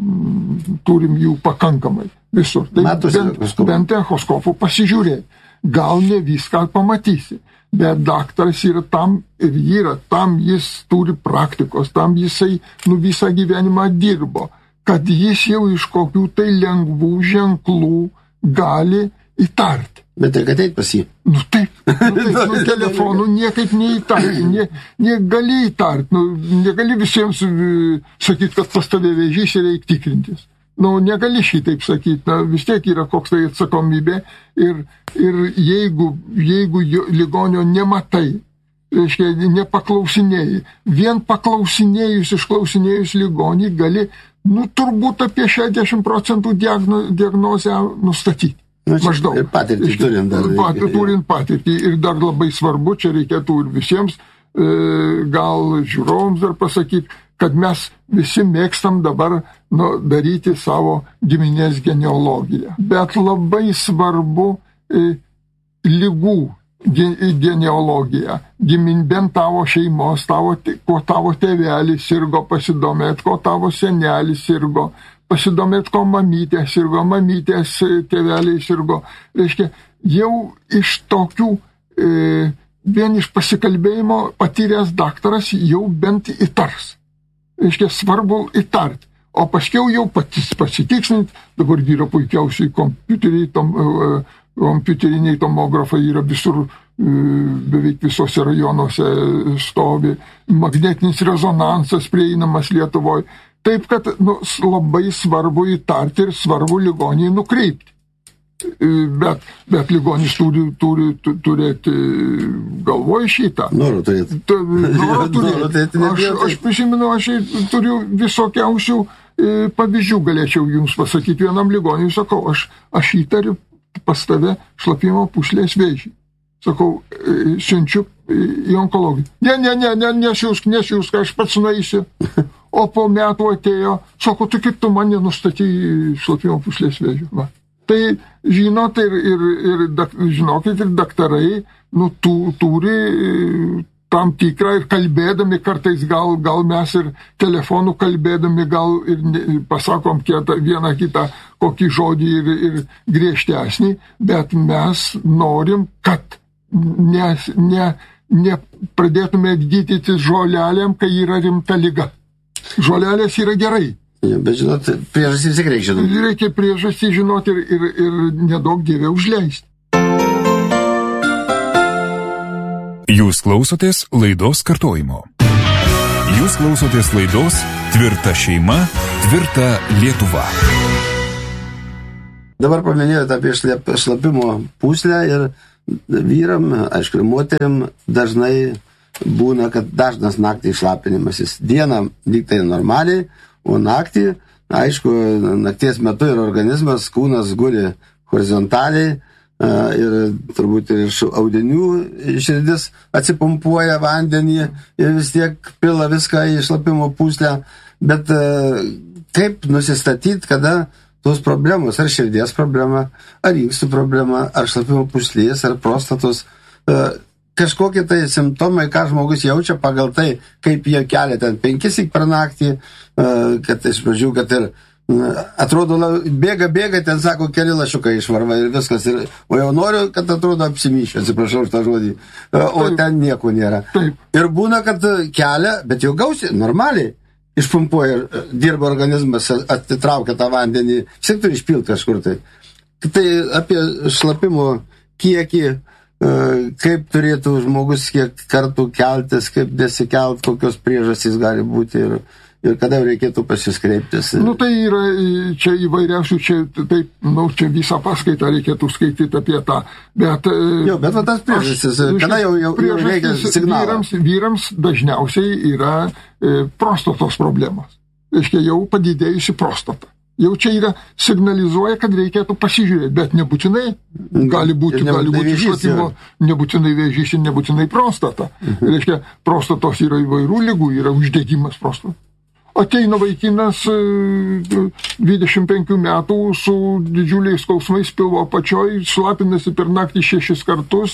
turim jų pakankamai visur. Tai Matosi, bent, bent echoskopų pasižiūrėti. Gal ne viską pamatysi, bet daktaras yra tam ir yra tam, jis turi praktikos, tam jisai nu, visą gyvenimą dirbo, kad jis jau iš kokių tai lengvų ženklų gali įtarti. Bet tai, kad eit pas jį. Nu taip, nu, taip nu, telefonu niekaip neįtarti, ne, negali įtarti, nu, negali visiems sakyti, kad pas tave vėžys ir reik tikrintis. Nu, negali šitaip sakyti, na, vis tiek yra koks tai atsakomybė ir, ir jeigu, jeigu ligonio nematai, reiškia, nepaklausinėjai, vien paklausinėjus, išklausinėjus ligonį gali, nu, turbūt apie šešiasdešimt procentų diagno, diagnozę nustatyti. Nu, maždaug. Ir patirtį turint dar. Pat, turint patirtį. Ir dar labai svarbu, čia reikėtų ir visiems, e, gal žiūrovams dar pasakyti, kad mes visi mėgstam dabar nu, daryti savo giminės genealogiją. Bet labai svarbu e, lygų genealogija. Gimin bent tavo šeimos, tavo, ko tavo tėvelis sirgo, pasidomėt, ko tavo senelis sirgo, pasidomėt, ko mamytė sirgo, mamytės tėveliai sirgo. Reiškia, jau iš tokių, e, vien iš pasikalbėjimo patyręs daktaras jau bent įtars. Reiškia, svarbu įtarti. O paskiau jau pasitikslinti, dabar yra puikiausiai kompiuteriai, tom, kompiuteriniai tomografai yra visur, beveik visose rajonuose stovi, magnetinis rezonansas prieinamas Lietuvoje. Taip, kad nu, labai svarbu įtarti ir svarbu ligonį nukreipti. Bet, bet ligonis turi, turi turėti galvoj šitą. Noriu turėti. Noriu turėti. Aš, aš prisimenu, aš turiu visokiausių pavyzdžių, galėčiau jums pasakyti vienam ligoniui. Sakau, aš, aš įtariu pas tave šlapimo pūslės vėžį. Sakau, siunčiu į onkologiją. Ne, ne, ne, ne, nesiūsk, nesiūsk, aš pats nueisiu. O po metų atėjo, sako, tu kaip tu man nenustatei šlapimo pūslės vėžio. Va. Tai žinot, ir, ir, ir, žinokit, ir daktarai nu, tu, turi tam tikrą ir kalbėdami kartais gal, gal mes ir telefonu kalbėdami gal ir ne, pasakom kietą, vieną kitą kokį žodį ir, ir griežtesnį, bet mes norim, kad ne, ne, ne pradėtume gydytis žolelėm, kai yra rimta liga. Žolelės yra gerai. Ja, bet žinot, priežastį vis tiek reikia žinoti. Reikia priežastį žinoti ir, ir, ir nedaug dievė užleisti. Jūs klausotės laidos kartojimo. Jūs klausotės laidos Tvirta šeima, tvirta Lietuva. Dabar paminėjote apie šlapimo pūslę ir vyram, aišku, ir moteriam dažnai būna, kad dažnas naktį šlapinimasis. Dieną vyktai normaliai, o naktį, aišku, nakties metu ir organizmas, kūnas guli horizontaliai, ir turbūt ir iš audinių širdis atsipumpuoja vandenį ir vis tiek pila viską į šlapimo pūslę. Bet kaip nusistatyti, kada tos problemos, ar širdies problema, ar inkstų problema, ar šlapimo pūslės, ar prostatos, kažkokie tai simptomai, ką žmogus jaučia pagal tai, kaip jie kelia ten penkis per naktį, kad iš pradžių, kad ir atrodo, bėga, bėga, ten sako, keli lašiukai išvarva ir viskas. Ir, o jau noriu, kad atrodo apsimyšiu, atsiprašau už tą žodį, o Taip. ten nieko nėra. Taip. Ir būna, kad kelia, bet jau gausiai, normaliai, išpumpuoja, dirba organizmas, atitraukia tą vandenį, vis tiek turi išpilti kažkur tai. Tai apie šlapimo kiekį, kaip turėtų žmogus kiek kartų keltis, kaip nesikelt, kokios priežastys gali būti ir ir kada reikėtų pasiskreiptis. Nu, tai yra čia įvairiausių, čia, taip, nu, čia visą paskaitą reikėtų skaityti apie tą, bet... Jo, bet va tas priežastis, kada jau, jau, jau reikia signalą? Vyrams, vyrams dažniausiai yra e, prostatos problemos. Reiškia, jau padidėjusi prostata. Jau čia yra signalizuoja, kad reikėtų pasižiūrėti, bet nebūtinai gali būti, gali būti šlapimo, nebūtinai vėžys ir nebūtinai prostata. Mhm. Reiškia, prostatos yra įvairių ligų, yra uždegimas prostatos. Ateina vaikinas dvidešimt penkių metų su didžiuliais skausmais pilvo apačioj, šlapinasi per naktį šešis kartus,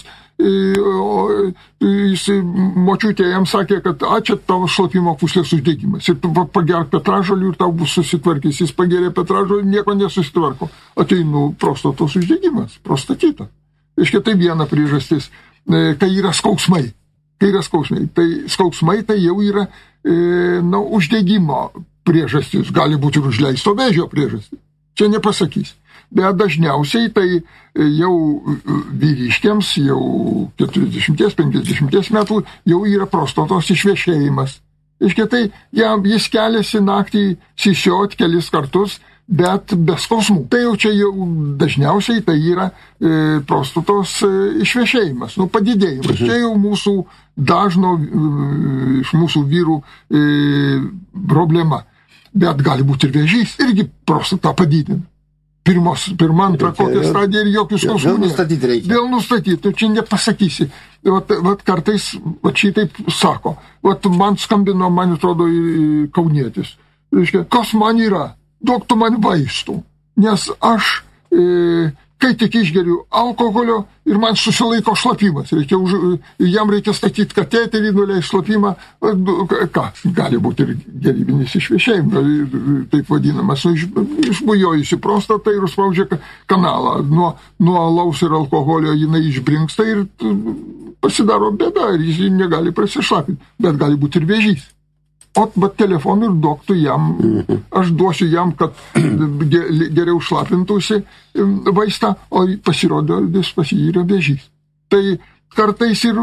o jis močiutė jam sakė, kad a, čia tavo šlapimo pūslės uždegimas. Ir tu pagerk petražolių ir tau bus susitvarkys. Jis pagerė petražolių ir nieko nesusitvarko. Ateinu prostatos uždegimas, prostatita. Reiškia, tai viena priežastis, kai yra skausmai. Kai yra skausmai. Tai skausmai tai jau yra e, na, uždegimo priežastis. Gali būti ir užleisto vėžio priežastis. Čia nepasakys. Bet dažniausiai tai jau vyriškiams, jau keturiasdešimt penkiasdešimt metų jau yra prostatos išvešėjimas. Reiškia, tai jam, jis keliasi naktį sisiot kelis kartus, bet be skausmų. Tai jau čia jau dažniausiai tai yra e, prostatos e, išvešėjimas, nu, padidėjimas. Mhm. Čia jau mūsų dažno e, iš mūsų vyrų e, problema. Bet gali būti ir vėžys, irgi prostatą padidina. Pirmos, pirma, antra, kokia stadija ir jokių skausmų. Vėl nustatyti reikia. Vėl nustatyti, tu čia nepasakysi. Vat, vat kartais vat šitaip sako. Vat man skambino, man atrodo, kaunietis. Reiškia, kas man yra? Duok tu man vaistų, nes aš, e, kai tik išgeriu alkoholio ir man susilaiko šlapimas, reikia už, jam reikia statyti kateterį, nuleis šlapimą, ką, gali būti ir gerybinis išvešėjimas, taip vadinamas, iš, išbujojusi prostatą ir užspaudžia kanalą, nuo, nuo alaus ir alkoholio jinai išbrinksta ir pasidaro bėda ir jis negali prasišlapinti, bet gali būti ir vėžys. O, bet telefonu ir duok tu jam, aš duosiu jam, kad geriau šlapintųsi vaistą, o pasirodo, vis pas jį yra vėžys. Tai kartais ir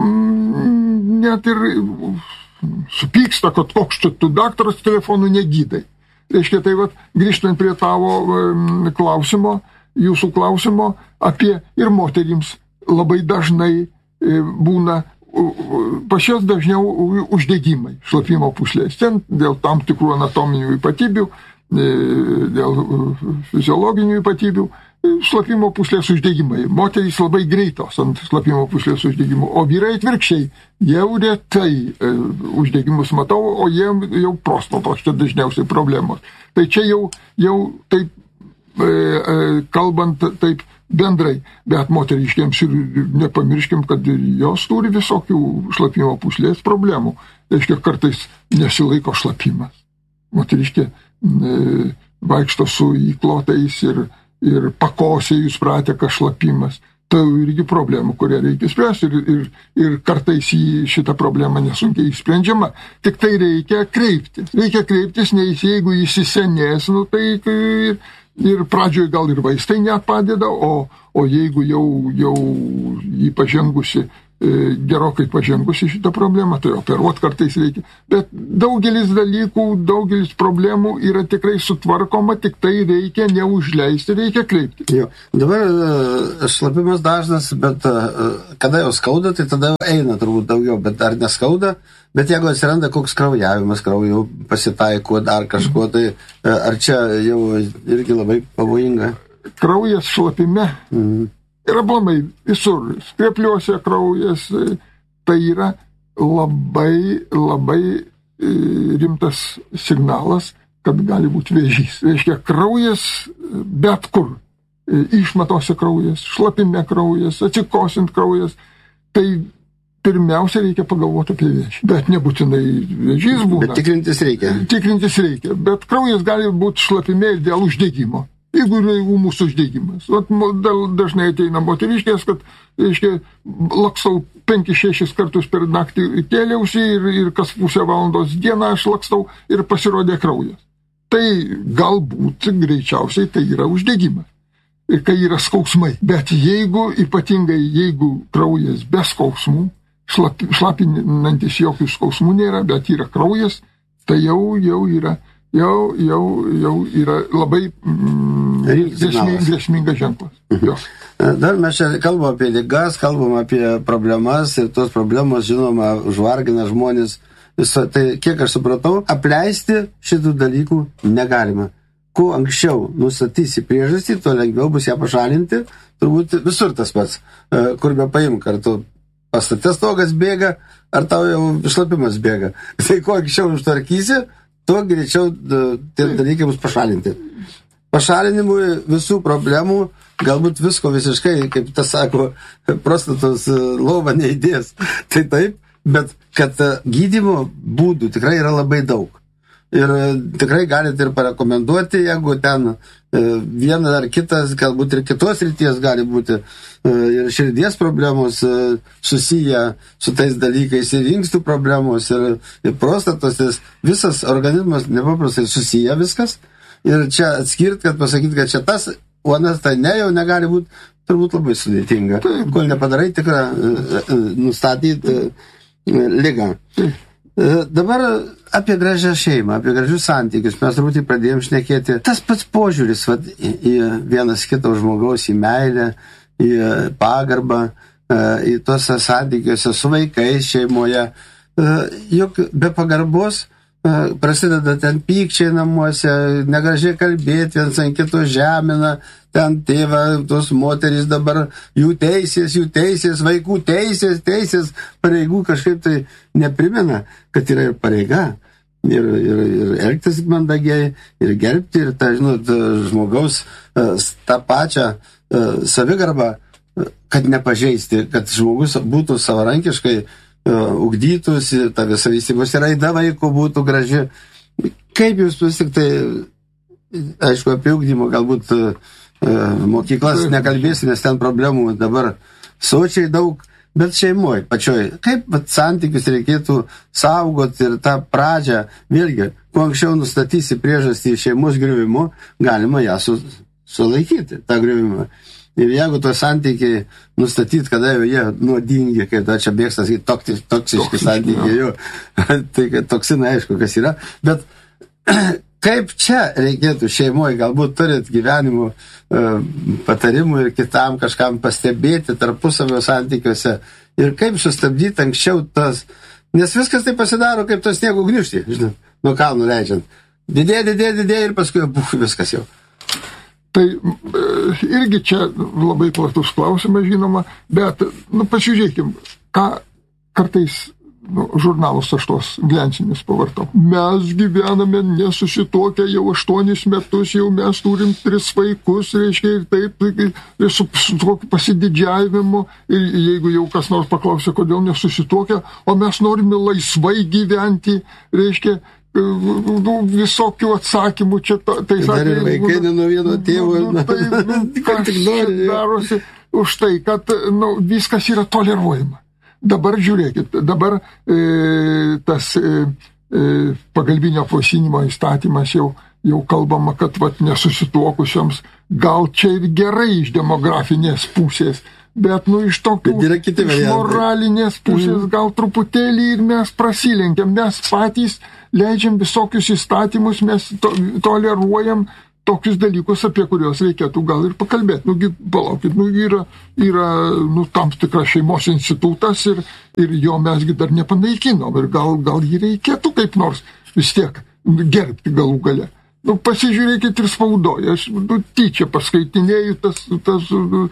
net ir supyksta, kad koks čia tu daktaras telefonu negydai. Reiškia, tai vat, grįžtant prie tavo klausimo, jūsų klausimo apie ir moterims labai dažnai būna pas jas dažniau uždegimai šlapimo pūslės. Ten dėl tam tikrų anatominių ypatybių, dėl fiziologinių ypatybių, šlapimo pūslės uždegimai. Moterys labai greitos ant šlapimo pūslės uždegimų, o vyrai atvirkščiai. Jau retai uždegimus matau, o jie jau prostatos, čia dažniausiai problemos. Tai čia jau, jau taip, kalbant taip bendrai. Bet moteriškiams ir nepamirškim, kad jos turi visokių šlapimo pūslės problemų. Reiškia, kartais nesilaiko šlapimas. Moteriškė e, vaikšto su įklotais ir, ir pakosėjus prateka šlapimas. Tai irgi problemų, kurią reikia spręsti ir, ir, ir kartais į šitą problemą nesunkiai išsprendžiama. Tik tai reikia kreiptis. Reikia kreiptis, nes jeigu įsisenės, nu, tai ir, ir pradžioje gal ir vaistai nepadeda, o, o jeigu jau, jau jį pažengusi, gerokai pažengusi šitą problemą, tai operuot kartais reikia. Bet daugelis dalykų, daugelis problemų yra tikrai sutvarkoma, tik tai reikia neužleisti, reikia kreipti. Jo. Dabar šlapimas dažnas, bet kada jau skauda, tai tada jau eina turbūt daugiau, bet ar neskauda, bet jeigu atsiranda koks kraujavimas, kraujo pasitaiko dar kažko, tai ar čia jau irgi labai pavojinga? Kraujas šlapime. Mhm. Yra blamai visur, skrepliuose kraujas, tai yra labai, labai rimtas signalas, kad gali būti vėžys. Reiškia, kraujas bet kur, išmatose kraujas, šlapime kraujas, atsikosint kraujas, tai pirmiausia reikia pagalvoti apie vėžį. Bet nebūtinai vėžys būna. Bet tikrintis reikia. Tikrintis reikia, bet kraujas gali būti šlapime ir dėl uždegimo. Jeigu yra ūmus uždegimas. Dažnai ateina moteriškės, kad, reiškia, lakstau penkis šešis kartus per naktį kėliausi ir, ir kas pusę valandos dieną aš lakstau ir pasirodė kraujas. Tai galbūt greičiausiai tai yra uždegimas. Ir kai yra skausmai. Bet jeigu, ypatingai jeigu kraujas be skausmų, šlap, šlapinantis jokių skausmų nėra, bet yra kraujas, tai jau, jau yra Jau, jau, jau yra labai mm, grėsmingas grėsminga ženklas. Jo. Dar mes čia kalbam apie ligas, kalbam apie problemas ir tos problemos, žinoma, užvargina žmonės. Viso, tai, kiek aš supratau, apleisti šitų dalykų negalima. Kuo anksčiau nustatysi priežastį, tuo lengviau bus ją pašalinti. Turbūt visur tas pats, kur be paimk, ar tu pastatės stogas bėga, ar tau jau šlapimas bėga. Tai kuo anksčiau užtvarkysi, tuo greičiau tie dalykai bus pašalinti. Pašalinimui visų problemų, galbūt visko visiškai, kaip tas sako, prostatos lova neįdės. Tai taip, bet kad gydymo būdų tikrai yra labai daug. Ir tikrai galite ir parekomenduoti, jeigu ten vienas ar kitas, galbūt ir kitos ryties gali būti ir širdies problemos susiję su tais dalykais, ir inkstų problemos, ir, ir prostatos, visas organizmas nepaprastai susiję viskas. Ir čia atskirti, kad pasakyti, kad čia tas, o anas tai ne, jau negali būti, turbūt labai sudėtinga. Kol nepadarai tikrą nustatyti ligą. Dabar apie gražią šeimą, apie gražius santykius mes turbūt pradėjom šnekėti. Tas pats požiūris vat, į vienas kito žmogaus, į meilę, į pagarbą, į tuos santykiuose su vaikais šeimoje. Juk be pagarbos prasideda ten pykčiai namuose, negražiai kalbėti, viens ant kito žemina, ten tėvą, tos moterys dabar, jų teisės, jų teisės, vaikų teisės, teisės, pareigų kažkaip tai neprimena, kad yra ir pareiga. Ir, ir, ir elgtis mandagiai, ir gerbti, ir tą, žinot, žmogaus tą pačią savigarbą, kad nepažeisti, kad žmogus būtų savarankiškai ugdytųsi, ta visa vystymosi raida vaiko būtų graži. Kaip jūs vis tik tai, aišku, apie ugdymą galbūt mokyklas nekalbėsi, nes ten problemų dabar sočiai daug, bet šeimoje pačioj. Kaip vat, santykius reikėtų saugoti ir tą pradžią, vėlgi, kuo anksčiau nustatysi priežastį šeimos griuvimo, galima ją su, sulaikyti, tą griuvimą. Ir jeigu to santykiai nustatyti, kada jau jie nuodingi, kai to čia bėgstas į toksiški, toksiški santykiai, jau, tai toksinai aišku, kas yra. Bet kaip čia reikėtų šeimoje, galbūt turit gyvenimo e, patarimų ir kitam kažkam pastebėti tarpusavio santykiuose ir kaip sustabdyti anksčiau tas, nes viskas tai pasidaro kaip to sniego gniūžtį, žinot, nuo kalnų leidžiant. Didėja, didėja, didėja ir paskui buch, viskas jau. Tai irgi čia labai platus klausimas, žinoma, bet, nu, pasižiūrėkim, ką kartais nu, žurnalus aš tos glensinius pavartau. Mes gyvename nesusituokę jau aštuonis metus, jau mes turim tris vaikus, reiškia, ir taip, ir su, su tokiu pasididžiavimu, ir jeigu jau kas nors paklausė, kodėl nesusituokę, o mes norime laisvai gyventi, reiškia, nu, visokių atsakymų čia, tai sakė... Dar ir vaikai ne nuo vieno tėvo. Nu, tai, nu, kas darosi už tai, kad nu, viskas yra toleruojama. Dabar žiūrėkit, dabar e, tas e, e, pagalbinio apvaisinimo įstatymas jau, jau kalbama, kad vat, nesusituokusioms gal čia ir gerai iš demografinės pusės, bet nu iš tokių, iš moralinės pusės mm. gal truputėlį ir mes prasilenkiam, mes patys leidžiam visokius įstatymus, mes to, toleruojam tokius dalykus, apie kuriuos reikėtų gal ir pakalbėti. Nugi, palaukit, nu, yra, yra nu, tam tikras šeimos institutas ir, ir jo mesgi dar nepanaikinom ir gal, gal jį reikėtų kaip nors vis tiek gerbti galų gale. Nu, pasižiūrėkit ir spaudoje, aš nu, tyčia paskaitinėjau tas, tas uh,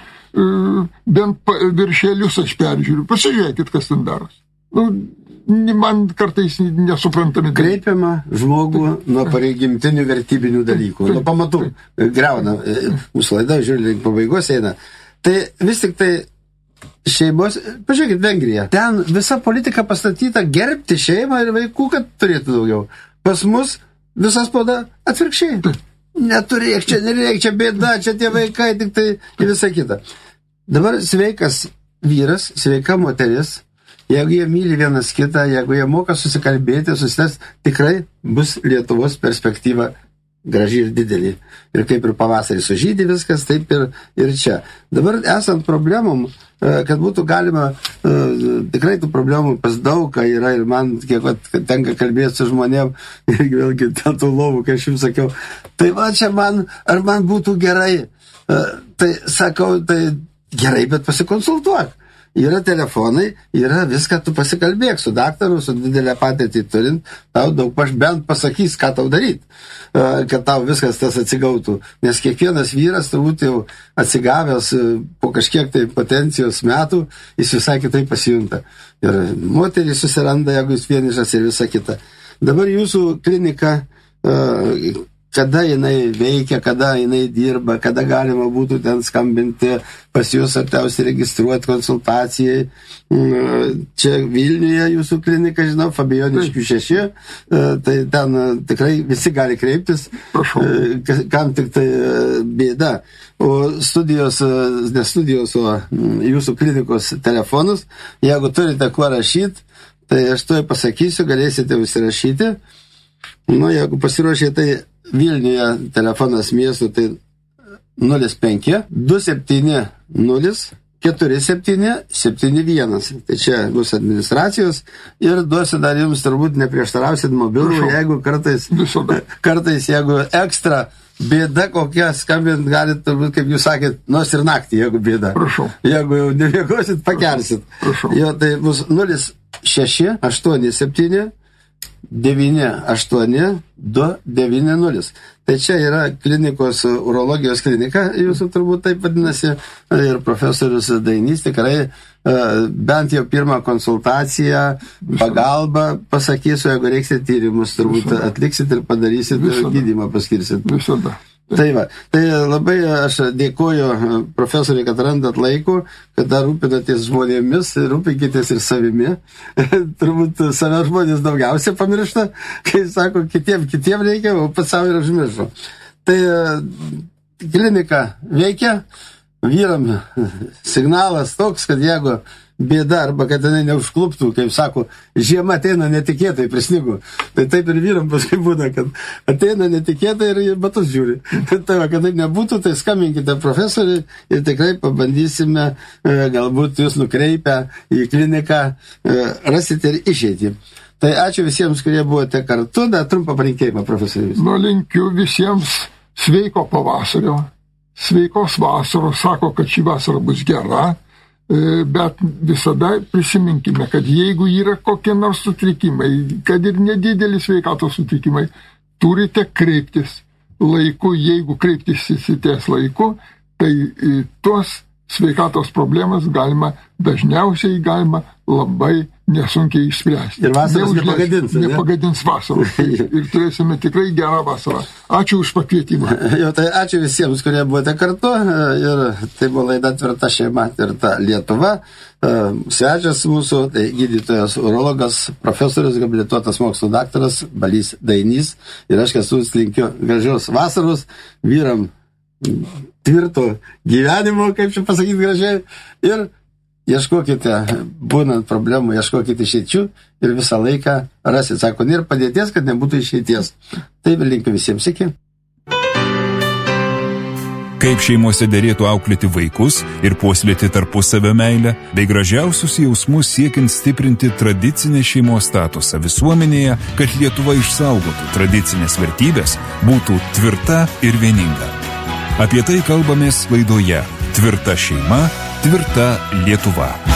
bent viršelius aš peržiūriu, pasižiūrėkit, kas ten darosi. Nu, man kartais nesuprantami. Kreipiama žmogų nuo pareigimtinių vertybinių dalykų, nuo pamatų greuna. Mūsų laida, žiūrėjau, link pabaigos eina. Tai vis tik tai šeimos, pažiūrėkit, Vengrija. Ten visa politika pastatyta gerbti šeimą ir vaikų, kad turėtų daugiau. Pas mus visas spauda atvirkščiai. Neturėk, čia nereik, čia bėda, čia tie vaikai, tik tai ir visa kita. Dabar sveikas vyras, sveika moteris, jeigu jie myli vienas kitą, jeigu jie moka susikalbėti, susitęs, tikrai bus Lietuvos perspektyva graži ir didelį. Ir kaip ir pavasarį sužydė viskas, taip ir, ir čia. Dabar esant problemom, kad būtų galima, tikrai tų problemų pas daug yra ir man, kiek tenka kalbėti su žmonėm, ir vėlgi dėl tų lovų, kai aš jums sakiau, tai va čia man, ar man būtų gerai, tai sakau, tai gerai, bet pasikonsultuok. Yra telefonai, yra viską, tu pasikalbėk su daktaru, su didelę patirtį turint, tau daug paž bent pasakys, ką tau daryti, kad tau viskas tas atsigautų. Nes kiekvienas vyras turbūt jau atsigavęs po kažkiek tai potencijos metų, jis visai kitaip pasijunta. Ir moterį susiranda, jeigu jis vienišas ir visa kita. Dabar jūsų klinika, kada jinai veikia, kada jinai dirba, kada galima būtų ten skambinti pas jūs artiausiai registruoti konsultacijai. Čia Vilniuje jūsų klinika, žinau, Fabijoniškių šeši, tai ten tikrai visi gali kreiptis, kam tik tai bėda. O studijos, ne studijos, o jūsų klinikos telefonus, jeigu turite kuo rašyti, tai aš to pasakysiu, galėsite užsirašyti. Nu, jeigu pasiruošė, tai Vilniuje telefonas miesto tai nulis penki du septyni nulis keturi septyni septyni vienas. Tai čia bus administracijos ir duosiu dar jums turbūt neprieštarausit mobilų, jeigu kartais, kartais jeigu ekstra bėda kokia skambint galit, turbūt, kaip jūs sakėt, nors ir naktį, jeigu bėda. Prašau. Jeigu jau neviegosit, pakelsit. Prašau. Jo, tai bus nulis šeši aštuoni septyni devyni aštuoni du devyni nulis. Tai čia yra klinikos, urologijos klinika, jūsų turbūt taip vadinasi, ir profesorius Dainys tikrai bent jau pirmą konsultaciją, pagalbą pasakysiu, jeigu reiksite tyrimus, turbūt Visada. Atliksit ir padarysit Visada. Gydymą paskirsit. Visada. Tai va, tai labai aš dėkoju profesoriui, kad randat laiko, kad dar rūpinatės žmonėmis, rūpinkitės ir savimi. Turbūt save žmonės daugiausiai pamiršta, kai sako, kitiem, kitiem reikia, o pats savo ir užmiršo. Tai klinika veikia, vyram signalas toks, kad jeigu bėda arba kad jinai neužkluptų, kaip sako, žiema ateina netikėtai, prisnigo. Tai taip ir vyram paskui būna, kad ateina netikėtai ir batus žiūri. Tai va, kad taip nebūtų, tai skambinkite profesoriui ir tikrai pabandysime, galbūt jūs nukreipę į kliniką, rasite ir išeitį. Tai ačiū visiems, kurie buvote kartu. Dar trumpą palinkėjimą, profesorius. Nu, linkiu visiems sveiko pavasario, sveikos vasaros, sako, kad šį vasarą bus gera. Bet visada prisiminkime, kad jeigu yra kokie nors sutrikimai, kad ir nedideli sveikatos sutrikimai, turite kreiptis laiku, jeigu kreiptis įsities laiku, tai tuos sveikatos problemas galima, dažniausiai galima labai nesunkiai išspręsti. Ir vasaros Neužleis, nepagadins. Ne? Nepagadins vasaros. Ir turėsime tikrai gerą vasarą. Ačiū už pakvietimą. Jo, tai ačiū visiems, kurie buvote kartu. Ir tai buvo laida Tvirta šeima, Tvirta Lietuva. Svečias mūsų, tai gydytojas urologas, profesorius, habilituotas mokslo daktaras Balys Dainys. Ir aš esu linkiu gražios vasaros vyram tvirto gyvenimo, kaip čia pasakyti gražiai. Ir ieškokite, būnant problemų, ieškokite išeičių ir visą laiką rasit, sako, nėra padėties, kad nebūtų išeities. Taip ir linkiu visiems, iki. Kaip šeimose derėtų auklėti vaikus ir puoselėti tarpusavio meilę, bei gražiausius jausmus siekiant stiprinti tradicinę šeimos statusą visuomenėje, kad Lietuva išsaugotų tradicinės vertybės, būtų tvirta ir vieninga. Apie tai kalbamės laidoje Tvirta šeima, Tvirta Lietuva.